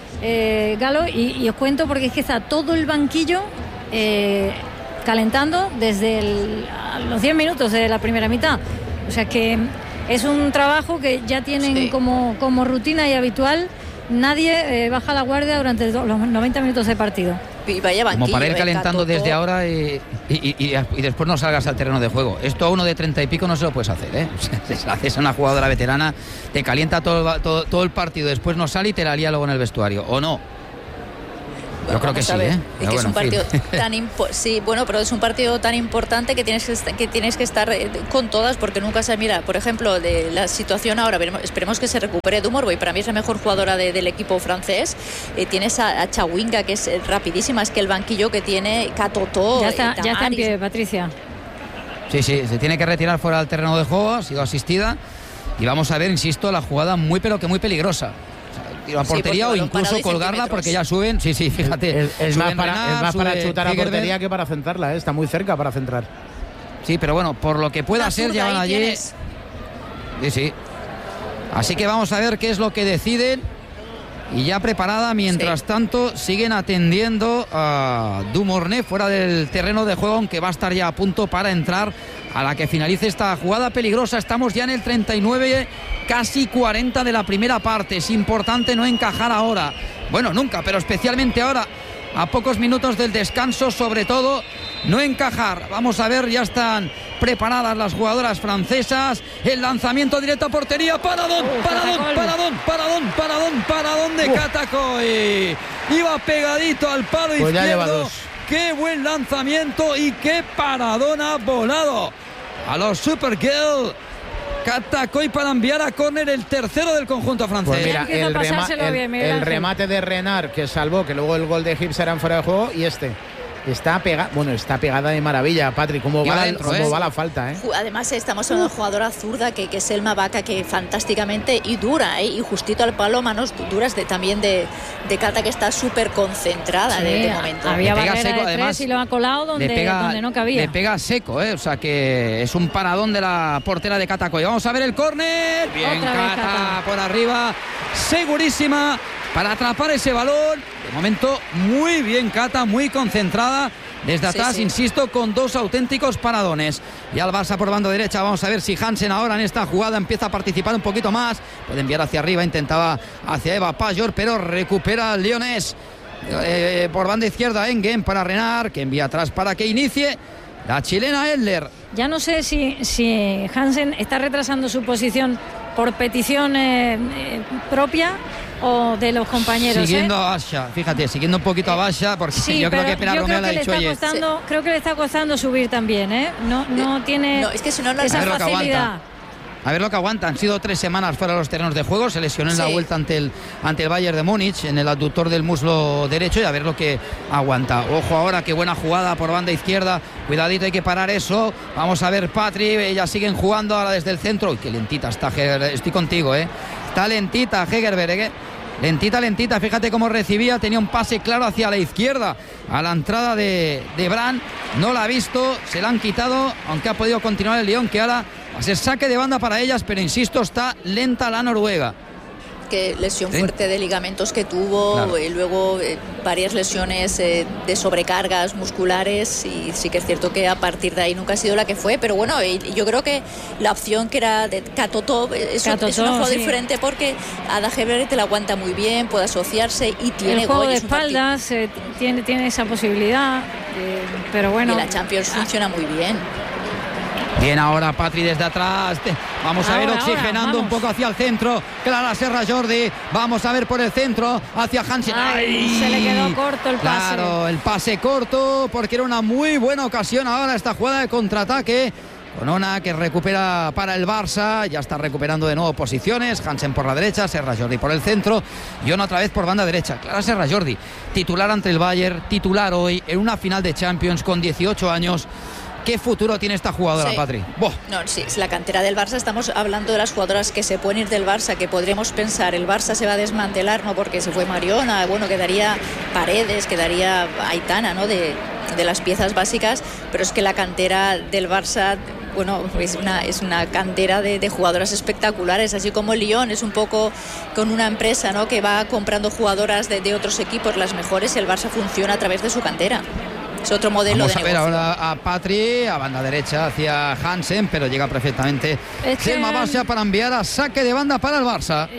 Galo, y os cuento porque es que está todo el banquillo calentando desde los 10 minutos de la primera mitad. O sea que es un trabajo que ya tienen como rutina y habitual. Nadie baja la guardia durante los 90 minutos de partido. Y vaya banquillo, como para ir calentando desde ahora y después no salgas al terreno de juego. Esto a uno de 30 y pico no se lo puedes hacer, ¿eh? Haces a una jugadora veterana, te calienta todo el partido, después no sale y te la lía luego en el vestuario, ¿o no? Yo creo que sí, ¿eh? Es que es un partido pero es un partido tan importante que tienes que estar con todas, porque nunca se mira. Por ejemplo, de la situación ahora, esperemos que se recupere Dumorboy, para mí es la mejor jugadora del equipo francés. Tienes a Chawinga, que es rapidísima, es que el banquillo que tiene Katotó. Ya está en pie, Patricia. Sí, se tiene que retirar fuera del terreno de juego, ha sido asistida. Y vamos a ver, insisto, la jugada muy peligrosa. Tiro a portería o incluso colgarla porque ya suben. Sí, fíjate. Es más para chutar a portería que para centrarla, ¿eh? Está muy cerca para centrar. Sí, pero bueno, por lo que pueda ser, ya van allí. Sí. Así que vamos a ver qué es lo que deciden. Y ya preparada, mientras tanto, siguen atendiendo a Dumornay fuera del terreno de juego, aunque va a estar ya a punto para entrar a la que finalice esta jugada peligrosa. Estamos ya en el 39, casi 40 de la primera parte. Es importante no encajar ahora. Bueno, nunca, pero especialmente ahora, a pocos minutos del descanso, sobre todo, no encajar. Vamos a ver, ya están preparadas las jugadoras francesas. El lanzamiento directo a portería. Paradón de Catacoy. Iba pegadito al palo izquierdo. Qué buen lanzamiento y qué paradón ha volado a los Supergirl. Catacoy para enviar a córner el tercero del conjunto francés. Pues mira, el remate de Renard que salvó, que luego el gol de Hibbs era en fuera de juego, y está pegada de maravilla, Patrick. ¿Cómo va la falta? Además, estamos hablando de una jugadora zurda que es Selma Vaca, que fantásticamente y dura, y justito al palo, manos duras también de Cata, que está súper concentrada de momento. Había barrera de tres y lo ha colado donde no cabía. Le pega seco, o sea que es un paradón de la portera de Catacoy. Vamos a ver el córner. Bien, Cata por arriba, segurísima para atrapar ese balón. De momento, muy bien Cata, muy concentrada. Desde atrás, insisto, con dos auténticos paradones. Y al Barça por banda derecha. Vamos a ver si Hansen ahora en esta jugada empieza a participar un poquito más. Puede enviar hacia arriba, intentaba hacia Eva Pajor, pero recupera el leonés. Por banda izquierda, Engen para Renard, que envía atrás para que inicie la chilena Edler. Ya no sé si Hansen está retrasando su posición por petición propia o de los compañeros. Siguiendo a Basha, fíjate, siguiendo un poquito a Basha, porque yo creo que Pilar Romeo le ha dicho, oye. Creo que le está costando subir también, ¿eh? No tiene es que si no esa facilidad. A ver lo que aguanta. Han sido 3 semanas fuera de los terrenos de juego. Se lesionó en la vuelta ante el Bayern de Múnich, en el abductor del muslo derecho, y a ver lo que aguanta. Ojo ahora, qué buena jugada por banda izquierda. Cuidadito, hay que parar eso. Vamos a ver Patri, ellas siguen jugando ahora desde el centro. Uy, qué lentita está Hegerberg. Estoy contigo, Está lentita Hegerberg, Lentita, fíjate cómo recibía, tenía un pase claro hacia la izquierda, a la entrada de Brand, no la ha visto, se la han quitado, aunque ha podido continuar el Lyon, que ahora va a ser saque de banda para ellas, pero insisto, está lenta la noruega. Que lesión fuerte de ligamentos que tuvo, y luego varias lesiones de sobrecargas musculares, y sí que es cierto que a partir de ahí nunca ha sido la que fue, pero bueno, yo creo que la opción que era de Katotó es un juego diferente, porque Ada Hegerberg te la aguanta muy bien, puede asociarse y tiene el juego de espaldas, tiene esa posibilidad, pero bueno, y la Champions funciona muy bien. Bien ahora Patri desde atrás. Vamos a ver oxigenando un poco hacia el centro. Clara Serra Jordi. Vamos a ver por el centro hacia Hansen. Se le quedó corto el pase. Claro, el pase corto, porque era una muy buena ocasión ahora esta jugada de contraataque. Onona que recupera para el Barça, ya está recuperando de nuevo posiciones. Hansen por la derecha, Serra Jordi por el centro y Ona otra vez por banda derecha. Clara Serra Jordi, titular ante el Bayern, titular hoy en una final de Champions con 18 años. ¿Qué futuro tiene esta jugadora, Patri? No, sí, es la cantera del Barça. Estamos hablando de las jugadoras que se pueden ir del Barça, que podríamos pensar, el Barça se va a desmantelar, no porque se fue Mariona, bueno, quedaría Paredes, quedaría Aitana, ¿no? De las piezas básicas, pero es que la cantera del Barça, bueno, es una cantera de jugadoras espectaculares, así como el Lyon es un poco con una empresa, ¿no?, que va comprando jugadoras de otros equipos, las mejores, y el Barça funciona a través de su cantera. Es otro modelo Vamos de a ver negocio. ahora a Patri, a banda derecha hacia Hansen, pero llega perfectamente Selma Basha para enviar a saque de banda para el Barça.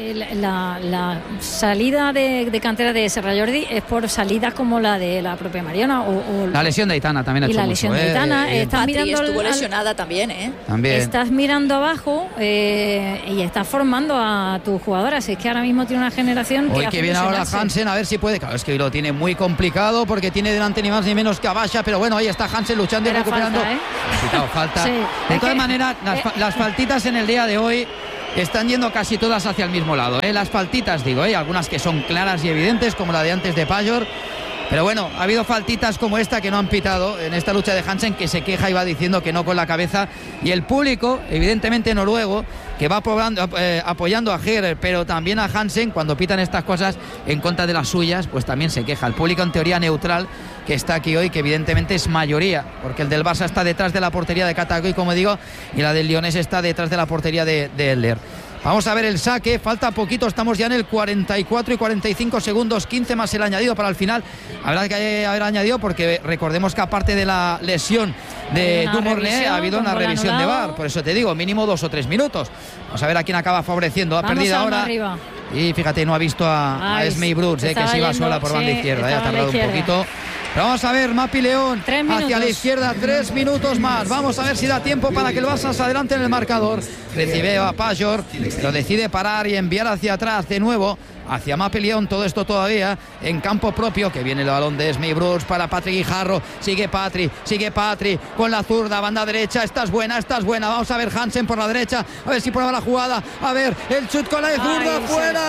La salida de cantera de Serra Jordi es por salidas como la de la propia Mariona o la lesión de Aitana también ha hecho la mucho. lesión de Aitana. Estás Patri mirando estuvo lesionada también, También. Estás mirando abajo y estás formando a tus jugadoras. Es que ahora mismo tiene una generación hoy que viene ahora Hansen, a ver si puede. Claro, es que hoy lo tiene muy complicado porque tiene delante ni más ni menos que a Basha, pero bueno, ahí está Hansen luchando y recuperando. Falta. Sí. De todas maneras, las faltitas en el día de hoy están yendo casi todas hacia el mismo lado. Las faltitas, digo, algunas que son claras y evidentes, como la de antes de Pajor. Pero bueno, ha habido faltitas como esta que no han pitado en esta lucha de Hansen, que se queja y va diciendo que no con la cabeza. Y el público, evidentemente noruego, que va apoyando a Heger, pero también a Hansen, cuando pitan estas cosas en contra de las suyas, pues también se queja. El público en teoría neutral que está aquí hoy, que evidentemente es mayoría, porque el del Barça está detrás de la portería de Katakoy, como digo, y la del Lyonés está detrás de la portería de Elder. Vamos a ver el saque, falta poquito, estamos ya en el 44 y 45 segundos, 15 más el añadido para el final. Habrá que haber añadido porque recordemos que aparte de la lesión de Dumornay ha habido una revisión de VAR, por eso te digo, mínimo 2 o 3 minutos. Vamos a ver a quién acaba favoreciendo, ha perdido ahora. Arriba. Y fíjate, no ha visto a Esmei Brooks, que se iba sola por banda izquierda, ha tardado un poquito. Pero vamos a ver, Mapi León hacia la izquierda, 3 minutos más. Vamos a ver si da tiempo para que el Barça se adelante en el marcador. Recibe a Pajor, pero decide parar y enviar hacia atrás de nuevo hacia Mapi León. Todo esto todavía en campo propio, que viene el balón de Esmei Brooks para Patri Guijarro. Sigue Patri con la zurda, banda derecha. Esta es buena. Vamos a ver Hansen por la derecha, a ver si prueba la jugada. A ver, el chut con la de zurda,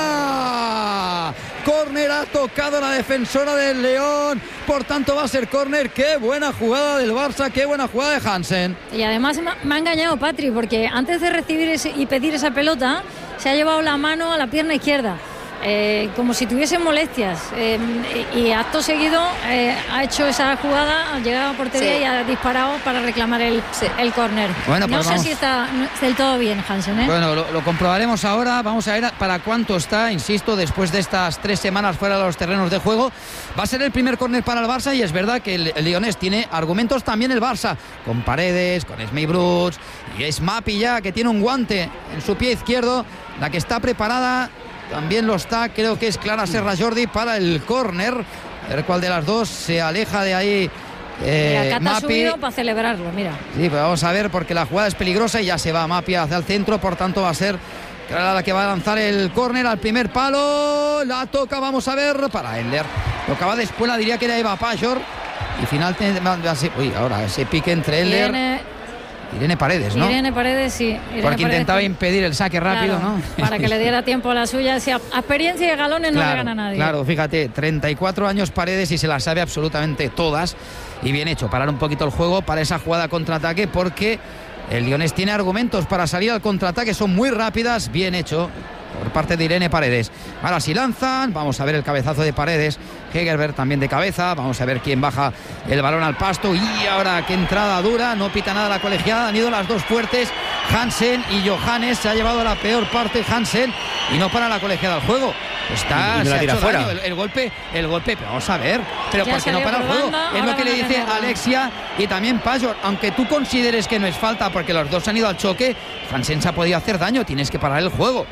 fuera. Córner, ha tocado la defensora del León, por tanto va a ser córner. Qué buena jugada del Barça, qué buena jugada de Hansen. Y además me ha engañado Patri, porque antes de recibir y pedir esa pelota se ha llevado la mano a la pierna izquierda, como si tuviese molestias, y acto seguido ha hecho esa jugada, ha llegado a portería y ha disparado para reclamar el córner. Bueno, pues no sé si está del todo bien Hansen, Bueno, lo comprobaremos ahora. Vamos a ver para cuánto está, insisto, después de estas 3 semanas fuera de los terrenos de juego. Va a ser el primer córner para el Barça, y es verdad que el Lyonés tiene argumentos también el Barça, con Paredes, con Esmei Brooks, y es Mapi ya, que tiene un guante en su pie izquierdo, la que está preparada. También lo está, creo que es Clara Serra Jordi para el córner. A ver cuál de las dos se aleja de ahí. Mapi ha subido para celebrarlo, mira. Sí, pero vamos a ver, porque la jugada es peligrosa y ya se va Mapi hacia el centro, por tanto va a ser Clara la que va a lanzar el córner al primer palo. La toca, vamos a ver, para Elder. Tocaba después, la diría que era Eva Pajor. Y final, ahora ese pique entre Elder. Irene Paredes, ¿no? Irene Paredes, sí. Porque intentaba impedir el saque rápido, claro, ¿no? Para que le diera tiempo a la suya. Si a experiencia y galones no le gana a nadie. Claro, fíjate, 34 años Paredes y se las sabe absolutamente todas. Y bien hecho, parar un poquito el juego para esa jugada contraataque, porque el Lyonés tiene argumentos para salir al contraataque, son muy rápidas, bien hecho por parte de Irene Paredes. Ahora sí lanzan, vamos a ver el cabezazo de Paredes, Hegerberg también de cabeza, vamos a ver quién baja el balón al pasto. Y ahora qué entrada dura, no pita nada la colegiada, han ido las dos fuertes, Hansen y Johannes. Se ha llevado la peor parte Hansen y no para la colegiada al juego. Está, se ha hecho daño el golpe, pero vamos a ver, pero ¿por qué no para el juego? Es lo que le dice Alexia y también Pajor. Aunque tú consideres que no es falta porque los dos han ido al choque, Hansen se ha podido hacer daño, tienes que parar el juego.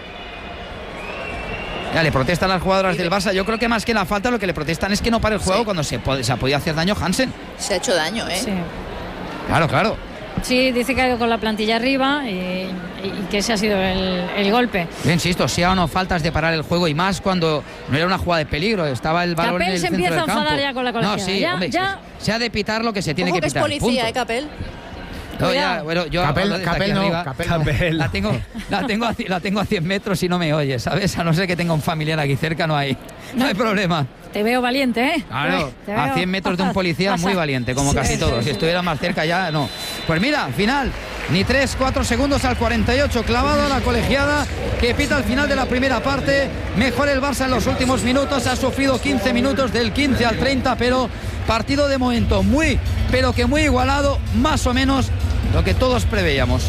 Ya le protestan las jugadoras del Barça. Yo creo que más que la falta lo que le protestan es que no pare el juego cuando se ha podido hacer daño Hansen. Se ha hecho daño, Sí. Claro. Sí, dice que ha ido con la plantilla arriba y que ese ha sido el golpe. Yo insisto, sea o no faltas de parar el juego, y más cuando no era una jugada de peligro, estaba el balón en el centro del campo. Capel se empieza a enfadar ya con la colegiada. No, sí, hombre, se ha de pitar lo que se tiene que pitar. Es policía, Capel. No, ya, bueno, yo Capel la tengo a 100 metros y no me oye, ¿sabes? A no ser que tenga un familiar aquí cerca, no hay problema. Te veo valiente, ¿eh? Claro, a 100 metros de un policía muy valiente, como casi todos. Si estuviera más cerca ya, no. Pues mira, final, ni 3-4 segundos al 48, clavado a la colegiada que pita al final de la primera parte. Mejor el Barça en los últimos minutos, ha sufrido 15 minutos del 15 al 30, pero partido de momento muy igualado, más o menos lo que todos preveíamos.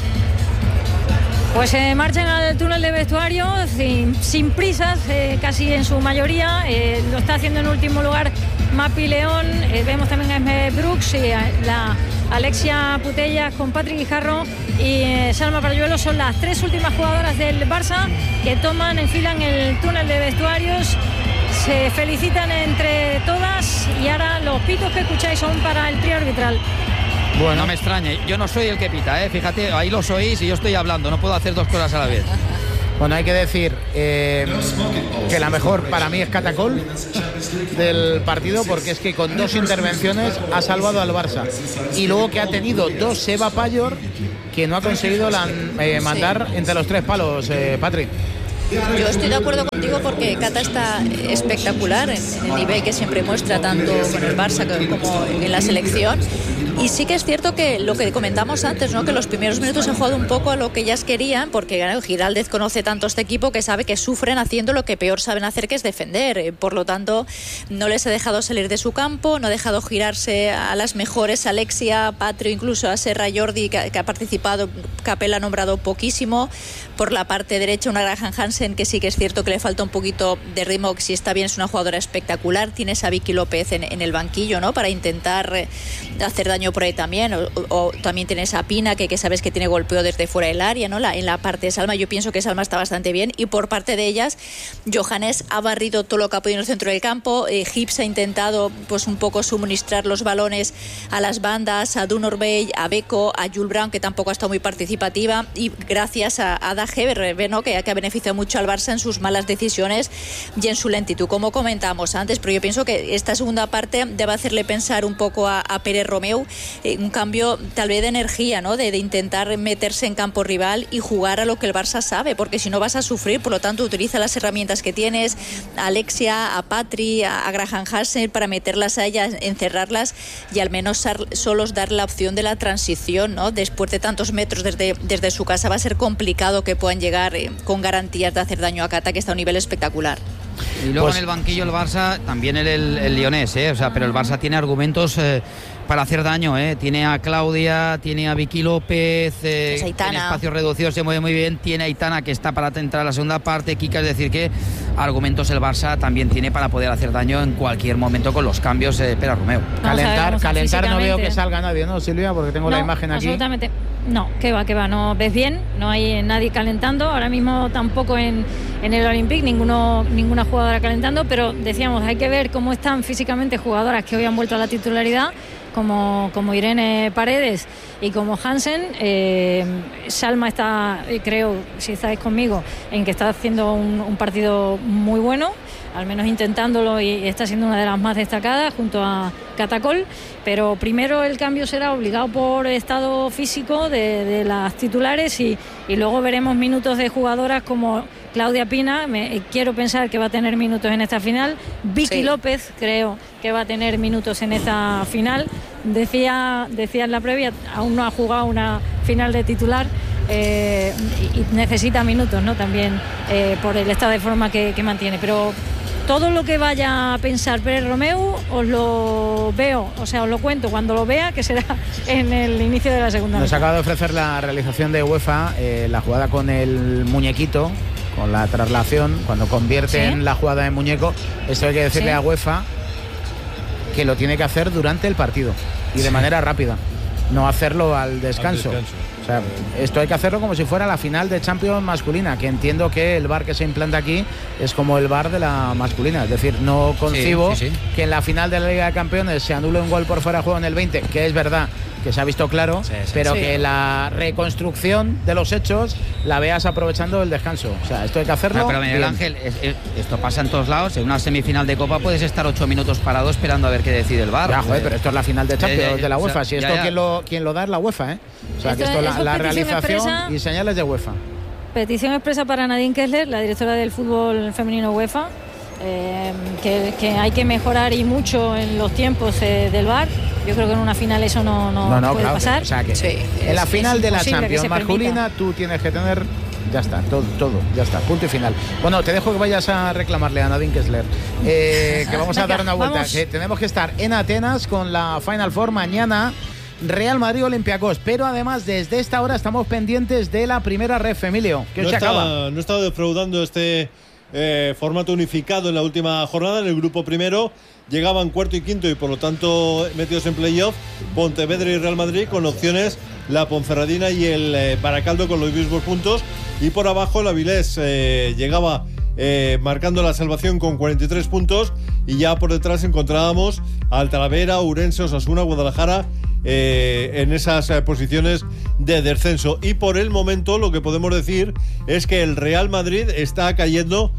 Pues se marchan al túnel de vestuario sin prisas, casi en su mayoría. Lo está haciendo en último lugar Mapi León. Vemos también a Esme Brooks y a la Alexia Putellas con Patrick Guijarro y Salma Parayuelo. Son las 3 últimas jugadoras del Barça que enfilan el túnel de vestuarios. Se felicitan entre todas y ahora los pitos que escucháis son para el trío arbitral. Bueno, no me extrañe, yo no soy el que pita, fíjate, ahí lo sois y yo estoy hablando, no puedo hacer dos cosas a la vez. Bueno, hay que decir que la mejor para mí es Catacol del partido, porque es que con 2 intervenciones ha salvado al Barça. Y luego que ha tenido 2 Eva Payor que no ha conseguido mandar entre los 3 palos, Patrick. Yo estoy de acuerdo contigo porque Cata está espectacular en el nivel que siempre muestra tanto con el Barça como en la selección. Y sí que es cierto que lo que comentamos antes, ¿no? Que los primeros minutos han jugado un poco a lo que ellas querían, porque Giraldez conoce tanto este equipo que sabe que sufren haciendo lo que peor saben hacer, que es defender. Por lo tanto, no les ha dejado salir de su campo, no ha dejado girarse a las mejores, Alexia, Patrio, incluso a Serra Jordi, que ha participado. Capel ha nombrado poquísimo. Por la parte derecha, una Graham Hansen, que sí que es cierto que le falta un poquito de ritmo, que si está bien es una jugadora espectacular. Tienes a Vicky López en el banquillo, ¿no? Para intentar hacer daño por ahí también, o también tienes a Pina, que sabes que tiene golpeo desde fuera del área, ¿no? En la parte de Salma, yo pienso que Salma está bastante bien, y por parte de ellas, Johannes ha barrido todo lo que ha podido en el centro del campo. Hips ha intentado pues un poco suministrar los balones a las bandas, a Dunorbey, a Beko, a Jules Brown, que tampoco ha estado muy participativa, y gracias a Ada Heber, ¿no? que ha beneficiado mucho al Barça en sus malas decisiones y en su lentitud, como comentamos antes. Pero yo pienso que esta segunda parte debe hacerle pensar un poco a Pérez Romeu, un cambio tal vez de energía, ¿no? de intentar meterse en campo rival y jugar a lo que el Barça sabe, porque si no vas a sufrir. Por lo tanto, utiliza las herramientas que tienes, a Alexia, a Patri, a Graham Hansen, para meterlas a ellas, encerrarlas y al menos solos dar la opción de la transición, ¿no? Después de tantos metros desde su casa va a ser complicado que puedan llegar con garantías de hacer daño a Cata, que está a un nivel espectacular. Y luego en el banquillo el Barça, también el Lyonés, o sea, pero el Barça tiene argumentos para hacer daño, tiene a Claudia, tiene a Vicky López, en espacios reducidos se mueve muy bien, tiene a Aitana, que está para entrar a la segunda parte, Kika, es decir que argumentos el Barça también tiene para poder hacer daño en cualquier momento con los cambios de Pérez Romeu. Calentar no veo que salga nadie, ¿no, Silvia? Porque tengo la imagen aquí. Absolutamente. No, que va, no ves bien, no hay nadie calentando, ahora mismo tampoco en el Olympique, ninguna jugadora calentando, pero decíamos, hay que ver cómo están físicamente jugadoras que hoy han vuelto a la titularidad, como Irene Paredes y como Hansen. Salma está, creo, si estáis conmigo, en que está haciendo un partido muy bueno, al menos intentándolo, y está siendo una de las más destacadas junto a Catacol. Pero primero el cambio será obligado por estado físico de las titulares, y luego veremos minutos de jugadoras como Claudia Pina. Quiero pensar que va a tener minutos en esta final. Vicky López creo que va a tener minutos en esta final. Decía en la previa, aún no ha jugado una final de titular, y necesita minutos, ¿no? También por el estado de forma que mantiene. Pero todo lo que vaya a pensar Pérez Romeu os lo veo, o sea, os lo cuento cuando lo vea, que será en el inicio de la segunda. Nos acaba de ofrecer la realización de UEFA, la jugada con el muñequito, con la traslación, cuando convierten la jugada en muñeco. Esto hay que decirle a UEFA que lo tiene que hacer durante el partido y de manera rápida, no hacerlo al descanso. O sea, esto hay que hacerlo como si fuera la final de Champions masculina, que entiendo que el VAR que se implanta aquí es como el VAR de la masculina. Es decir, no concibo que en la final de la Liga de Campeones se anule un gol por fuera de juego en el 20, que es verdad que se ha visto claro, pero que la reconstrucción de los hechos la veas aprovechando el descanso. O sea, esto hay que hacerlo. Pero Miguel Ángel, esto pasa en todos lados. En una semifinal de Copa puedes estar 8 minutos parado esperando a ver qué decide el VAR. Ya, joder, pero esto es la final de Champions de la UEFA. Si esto quien lo da es la UEFA, O sea, que esto la realización y señales de UEFA. Petición expresa para Nadine Kessler, la directora del fútbol femenino UEFA, que hay que mejorar y mucho en los tiempos del VAR. Yo creo que en una final eso no puede pasar. O sea, que en la final de la Champions masculina tú tienes que tener, ya está, todo, ya está, punto y final. Bueno, te dejo que vayas a reclamarle a Nadine Kessler, que vamos a dar una vuelta, que tenemos que estar en Atenas con la Final Four mañana. Real Madrid Olympiacos. Pero además, desde esta hora estamos pendientes de la primera ref, Emilio. ¿Qué se acaba? No está defraudando este formato unificado en la última jornada. En el grupo primero llegaban cuarto y quinto y por lo tanto metidos en playoff Pontevedra y Real Madrid, con opciones la Ponferradina y el Baracaldo con los mismos puntos, y por abajo la Avilés llegaba marcando la salvación con 43 puntos, y ya por detrás encontrábamos al Talavera, Ourense, Osasuna, Guadalajara en esas posiciones de descenso. Y por el momento lo que podemos decir es que el Real Madrid está cayendo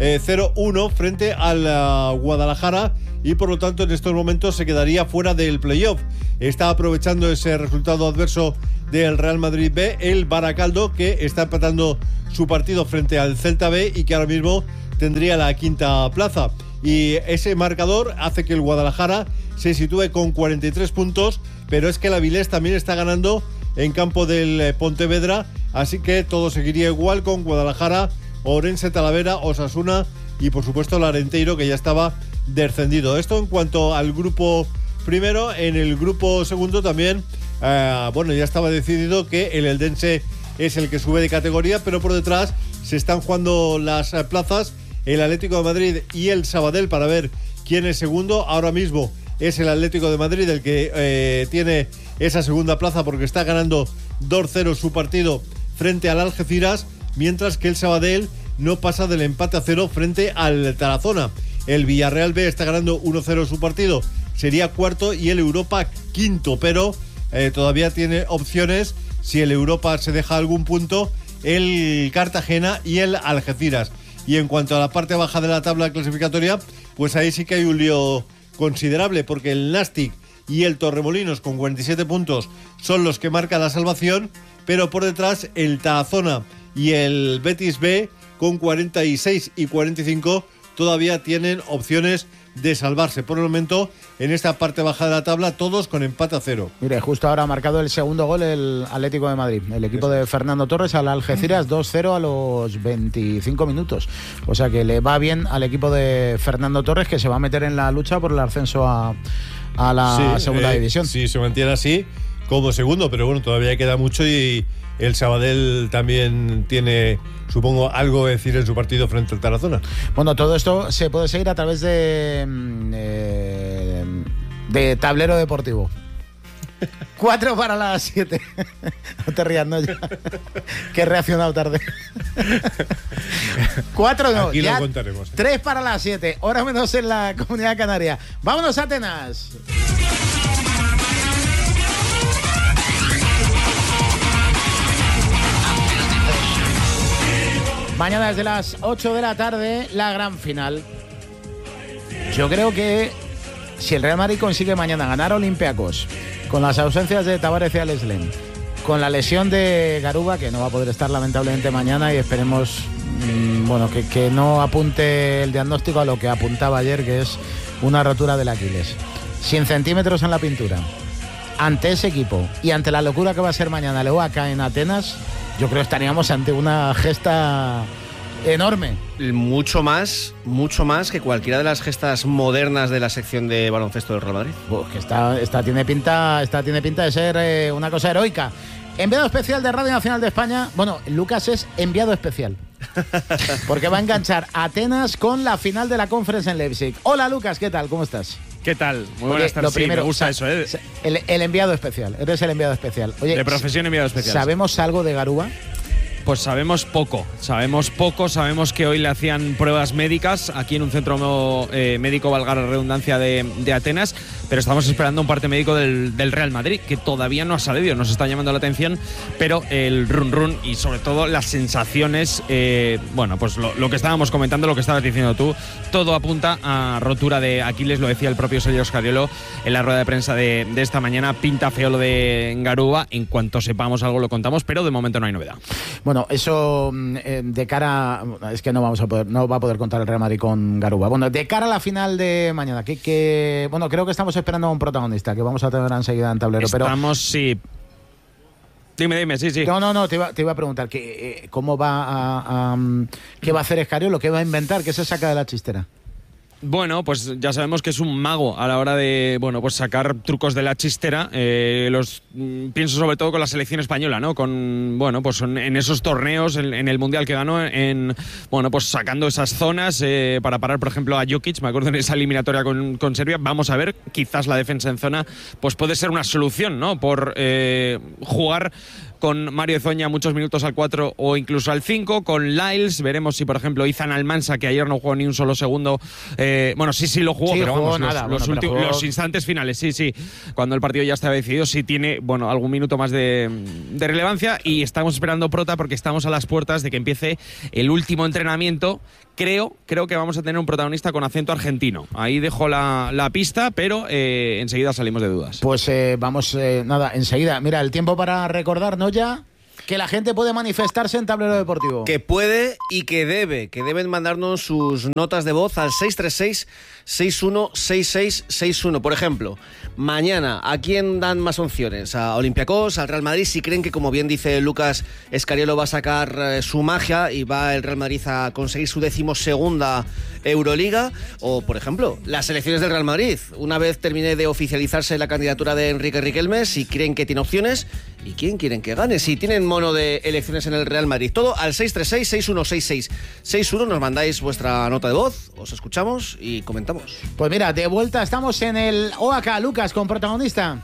0-1 frente al Guadalajara, y por lo tanto en estos momentos se quedaría fuera del playoff. Está aprovechando ese resultado adverso del Real Madrid B el Baracaldo, que está empatando su partido frente al Celta B y que ahora mismo tendría la quinta plaza. Y ese marcador hace que el Guadalajara se sitúe con 43 puntos, pero es que el Avilés también está ganando en campo del Pontevedra, así que todo seguiría igual con Guadalajara, Ourense, Talavera, Osasuna y por supuesto el Arenteiro, que ya estaba descendido. Esto en cuanto al grupo primero. En el grupo segundo también ya estaba decidido que el Eldense es el que sube de categoría, pero por detrás se están jugando las plazas el Atlético de Madrid y el Sabadell para ver quién es segundo. Ahora mismo es el Atlético de Madrid el que tiene esa segunda plaza, porque está ganando 2-0 su partido frente al Algeciras, mientras que el Sabadell no pasa del empate a 0 frente al Tarazona. El Villarreal B está ganando 1-0 su partido, sería cuarto, y el Europa quinto, pero todavía tiene opciones, si el Europa se deja algún punto, el Cartagena y el Algeciras. Y en cuanto a la parte baja de la tabla clasificatoria, pues ahí sí que hay un lío considerable, porque el Nastic y el Torremolinos con 47 puntos son los que marcan la salvación, pero por detrás el Tarazona y el Betis B con 46 y 45 todavía tienen opciones de salvarse. Por el momento, en esta parte baja de la tabla, todos con empate a 0. Mire, justo ahora ha marcado el segundo gol el Atlético de Madrid, el equipo de Fernando Torres al Algeciras, 2-0 a los 25 minutos. O sea que le va bien al equipo de Fernando Torres, que se va a meter en la lucha por el ascenso a la segunda división. Sí, se mantiene así como segundo, pero bueno, todavía queda mucho, y el Sabadell también tiene, supongo, algo que decir en su partido frente al Tarazona. Bueno, todo esto se puede seguir a través de Tablero Deportivo. 4 para las 7. No te rías, no, ya. Que he reaccionado tarde. 4 no, aquí ya lo contaremos. 3 para las 7, hora menos en la Comunidad Canaria. Vámonos a Atenas. Mañana desde las 8 de la tarde, la gran final. Yo creo que si el Real Madrid consigue mañana ganar a Olympiacos, con las ausencias de Tavares y Aleslem, con la lesión de Garuba, que no va a poder estar lamentablemente mañana, y esperemos que no apunte el diagnóstico a lo que apuntaba ayer, que es una rotura del Aquiles. 100 centímetros en la pintura. Ante ese equipo y ante la locura que va a ser mañana el OAK en Atenas, yo creo que estaríamos ante una gesta enorme. Mucho más que cualquiera de las gestas modernas de la sección de baloncesto del Real Madrid. Que esta tiene pinta de ser una cosa heroica. Enviado especial de Radio Nacional de España. Bueno, Lucas es enviado especial, porque va a enganchar Atenas con la final de la Conference en Leipzig. Hola Lucas, ¿qué tal? ¿Cómo estás? ¿Qué tal? Muy buenas tardes. Lo primero, me gusta eso, ¿eh? El enviado especial. Eres el enviado especial. Oye, de profesión enviado especial. ¿Sabemos algo de Garuba? Pues sabemos poco, sabemos que hoy le hacían pruebas médicas aquí en un centro médico, valga la redundancia, de Atenas, pero estamos esperando un parte médico del Real Madrid, que todavía no ha salido, nos está llamando la atención, pero el run y sobre todo las sensaciones, pues lo que estábamos comentando, lo que estabas diciendo tú, todo apunta a rotura de Aquiles, lo decía el propio Sergio Scariolo en la rueda de prensa de esta mañana. Pinta feo lo de Garuba, en cuanto sepamos algo lo contamos, pero de momento no hay novedad. Bueno, eso de cara... Es que no va a poder contar el Real Madrid con Garuba. Bueno, de cara a la final de mañana, bueno, creo que estamos esperando a un protagonista que vamos a tener enseguida en tablero. Sí. Dime, sí. No, te iba a preguntar ¿cómo va qué va a hacer Scariolo, qué va a inventar, qué se saca de la chistera? Bueno, pues ya sabemos que es un mago a la hora de, bueno, pues sacar trucos de la chistera. Pienso sobre todo con la selección española, ¿no? Con, bueno, pues en esos torneos, en el Mundial que ganó, bueno, pues sacando esas zonas para parar, por ejemplo, a Jokic. Me acuerdo en esa eliminatoria con Serbia. Vamos a ver, quizás la defensa en zona pues puede ser una solución, ¿no? Por jugar con Mario Ezoña muchos minutos al 4 o incluso al 5, con Lyles, veremos si por ejemplo Izan Almansa, que ayer no jugó ni un solo segundo, bueno, sí lo jugó, pero vamos, los instantes finales, sí, cuando el partido ya estaba decidido, sí tiene, bueno, algún minuto más de relevancia, y estamos esperando prota porque estamos a las puertas de que empiece el último entrenamiento. Creo que vamos a tener un protagonista con acento argentino. Ahí dejo la pista, pero enseguida salimos de dudas. Pues vamos, enseguida. Mira, el tiempo para recordarnos ya que la gente puede manifestarse en Tablero Deportivo. Que puede y que deben mandarnos sus notas de voz al 636-616661. Por ejemplo, mañana, ¿a quién dan más opciones? ¿A Olympiacos, al Real Madrid? Si creen que, como bien dice Lucas Escariolo, va a sacar su magia y va el Real Madrid a conseguir su 12ª Euroliga. O, por ejemplo, las elecciones del Real Madrid. Una vez termine de oficializarse la candidatura de Enrique Riquelme, si creen que tiene opciones y quién quieren que gane. Si tienen mono de elecciones en el Real Madrid. Todo al 636-616661. Nos mandáis vuestra nota de voz, os escuchamos y comentamos. Pues mira, de vuelta estamos en el OAK, Lucas, con protagonista.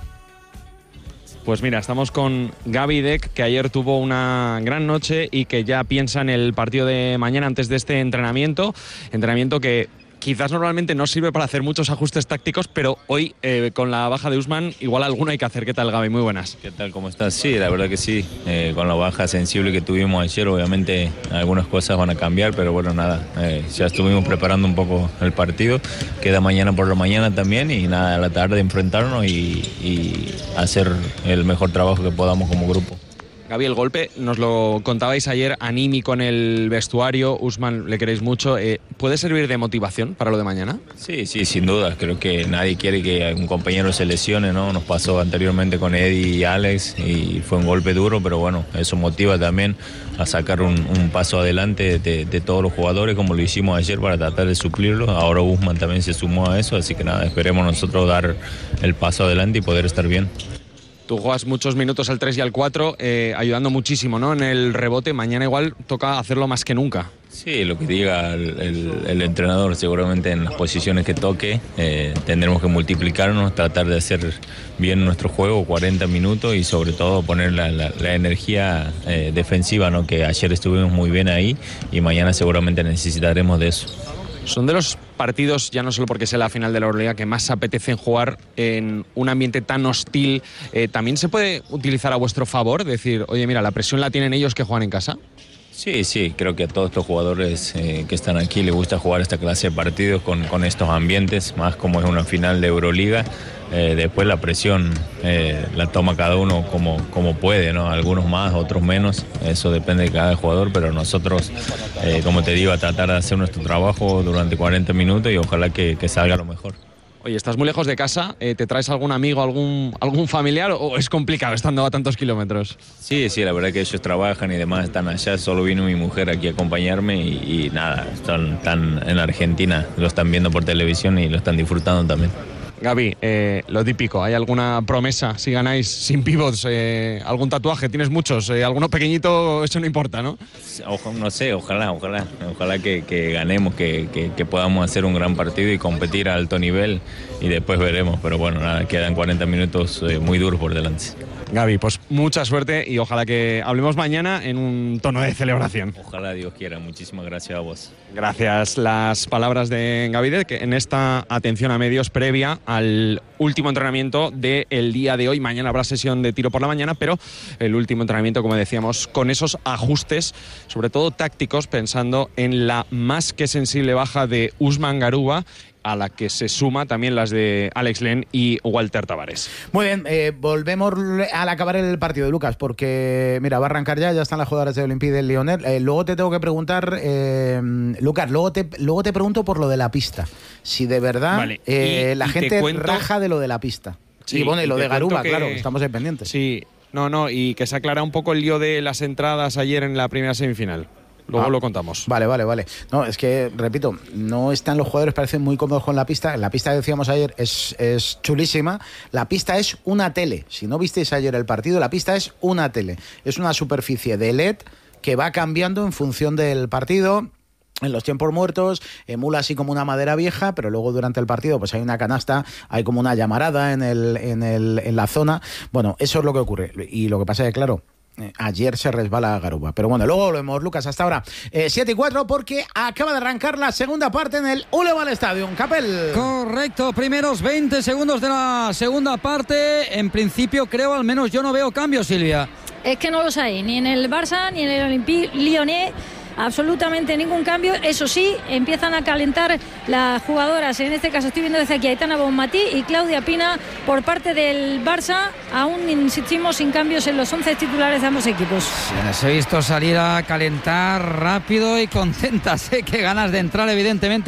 Pues mira, estamos con Gaby Deck, que ayer tuvo una gran noche y que ya piensa en el partido de mañana antes de este entrenamiento que quizás normalmente no sirve para hacer muchos ajustes tácticos, pero hoy con la baja de Usman igual alguno hay que hacer. ¿Qué tal, Gaby? Muy buenas. ¿Qué tal? ¿Cómo estás? Sí, la verdad que sí. Con la baja sensible que tuvimos ayer, obviamente algunas cosas van a cambiar, pero bueno, nada. Ya estuvimos preparando un poco el partido. Queda mañana por la mañana también y nada, a la tarde enfrentarnos y hacer el mejor trabajo que podamos como grupo. Gaby, el golpe, nos lo contabais ayer, anímico en el vestuario, Usman le queréis mucho, ¿puede servir de motivación para lo de mañana? Sí, sin duda, creo que nadie quiere que un compañero se lesione, ¿no? Nos pasó anteriormente con Eddie y Alex y fue un golpe duro, pero bueno, eso motiva también a sacar un paso adelante de todos los jugadores, como lo hicimos ayer para tratar de suplirlo. Ahora Usman también se sumó a eso, así que nada, esperemos nosotros dar el paso adelante y poder estar bien. Tú juegas muchos minutos al 3 y al 4, ayudando muchísimo, ¿no? En el rebote, mañana igual toca hacerlo más que nunca. Sí, lo que diga el entrenador, seguramente en las posiciones que toque tendremos que multiplicarnos, tratar de hacer bien nuestro juego, 40 minutos y sobre todo poner la energía defensiva, ¿no? Que ayer estuvimos muy bien ahí y mañana seguramente necesitaremos de eso. Son de los partidos, ya no solo porque sea la final de la Euroliga, que más apetecen jugar en un ambiente tan hostil. ¿También se puede utilizar a vuestro favor? Decir, oye, mira, la presión la tienen ellos que juegan en casa. Sí, creo que a todos estos jugadores que están aquí les gusta jugar esta clase de partidos con estos ambientes, más como es una final de Euroliga. Después la presión la toma cada uno como puede, ¿no? Algunos más, otros menos, eso depende de cada jugador, pero nosotros, como te digo, a tratar de hacer nuestro trabajo durante 40 minutos y ojalá que salga lo mejor. Oye, ¿estás muy lejos de casa? ¿Te traes algún amigo, algún familiar o es complicado estando a tantos kilómetros? Sí, la verdad que ellos trabajan y demás, están allá, solo vino mi mujer aquí a acompañarme y nada, están en Argentina, lo están viendo por televisión y lo están disfrutando también. Gaby, lo típico, ¿hay alguna promesa si ganáis sin pivots? ¿Algún tatuaje? ¿Tienes muchos? ¿Alguno pequeñito? Eso no importa, ¿no? No sé, ojalá que ganemos, que podamos hacer un gran partido y competir a alto nivel y después veremos, pero bueno, nada, quedan 40 minutos muy duros por delante. Gaby, pues mucha suerte y ojalá que hablemos mañana en un tono de celebración. Ojalá Dios quiera, muchísimas gracias a vos. Gracias. Las palabras de Gaby, que en esta atención a medios previa al último entrenamiento del día de hoy. Mañana habrá sesión de tiro por la mañana, pero el último entrenamiento, como decíamos, con esos ajustes, sobre todo tácticos, pensando en la más que sensible baja de Usman Garuba, a la que se suma también las de Alex Len y Walter Tavares. Muy bien, volvemos al acabar el partido de Lucas, porque mira, va a arrancar ya están las jugadoras de Olympique del Lyonnais. Luego te tengo que preguntar, Lucas, luego te pregunto por lo de la pista. Si de verdad vale. La gente raja de lo de la pista. Sí, y bueno, y lo de Garuba, claro, estamos ahí pendientes. Sí, no, y que se aclara un poco el lío de las entradas ayer en la primera semifinal. luego lo contamos. Vale. No, es que, repito, no están los jugadores, parecen muy cómodos con la pista. La pista que decíamos ayer es chulísima. La pista es una tele. Si no visteis ayer el partido, la pista es una tele. Es una superficie de LED que va cambiando en función del partido. En los tiempos muertos emula así como una madera vieja, pero luego durante el partido pues hay una canasta, hay como una llamarada en la zona. Bueno, eso es lo que ocurre. Y lo que pasa es que, claro, ayer se resbala Garuba. Pero bueno, luego volvemos, Lucas, hasta ahora 7:04, porque acaba de arrancar la segunda parte en el Ulleval Stadium. Capel. Correcto, primeros 20 segundos de la segunda parte. En principio, creo, al menos yo no veo cambios, Silvia. Es que no los hay, ni en el Barça, ni en el Olympique Lyonnais. Absolutamente ningún cambio. Eso sí, empiezan a calentar las jugadoras. En este caso estoy viendo desde aquí a Aitana Bonmatí y Claudia Pina por parte del Barça. Aún insistimos sin cambios en los 11 titulares de ambos equipos. Les he visto salir a calentar rápido y contentas, qué ganas de entrar, evidentemente.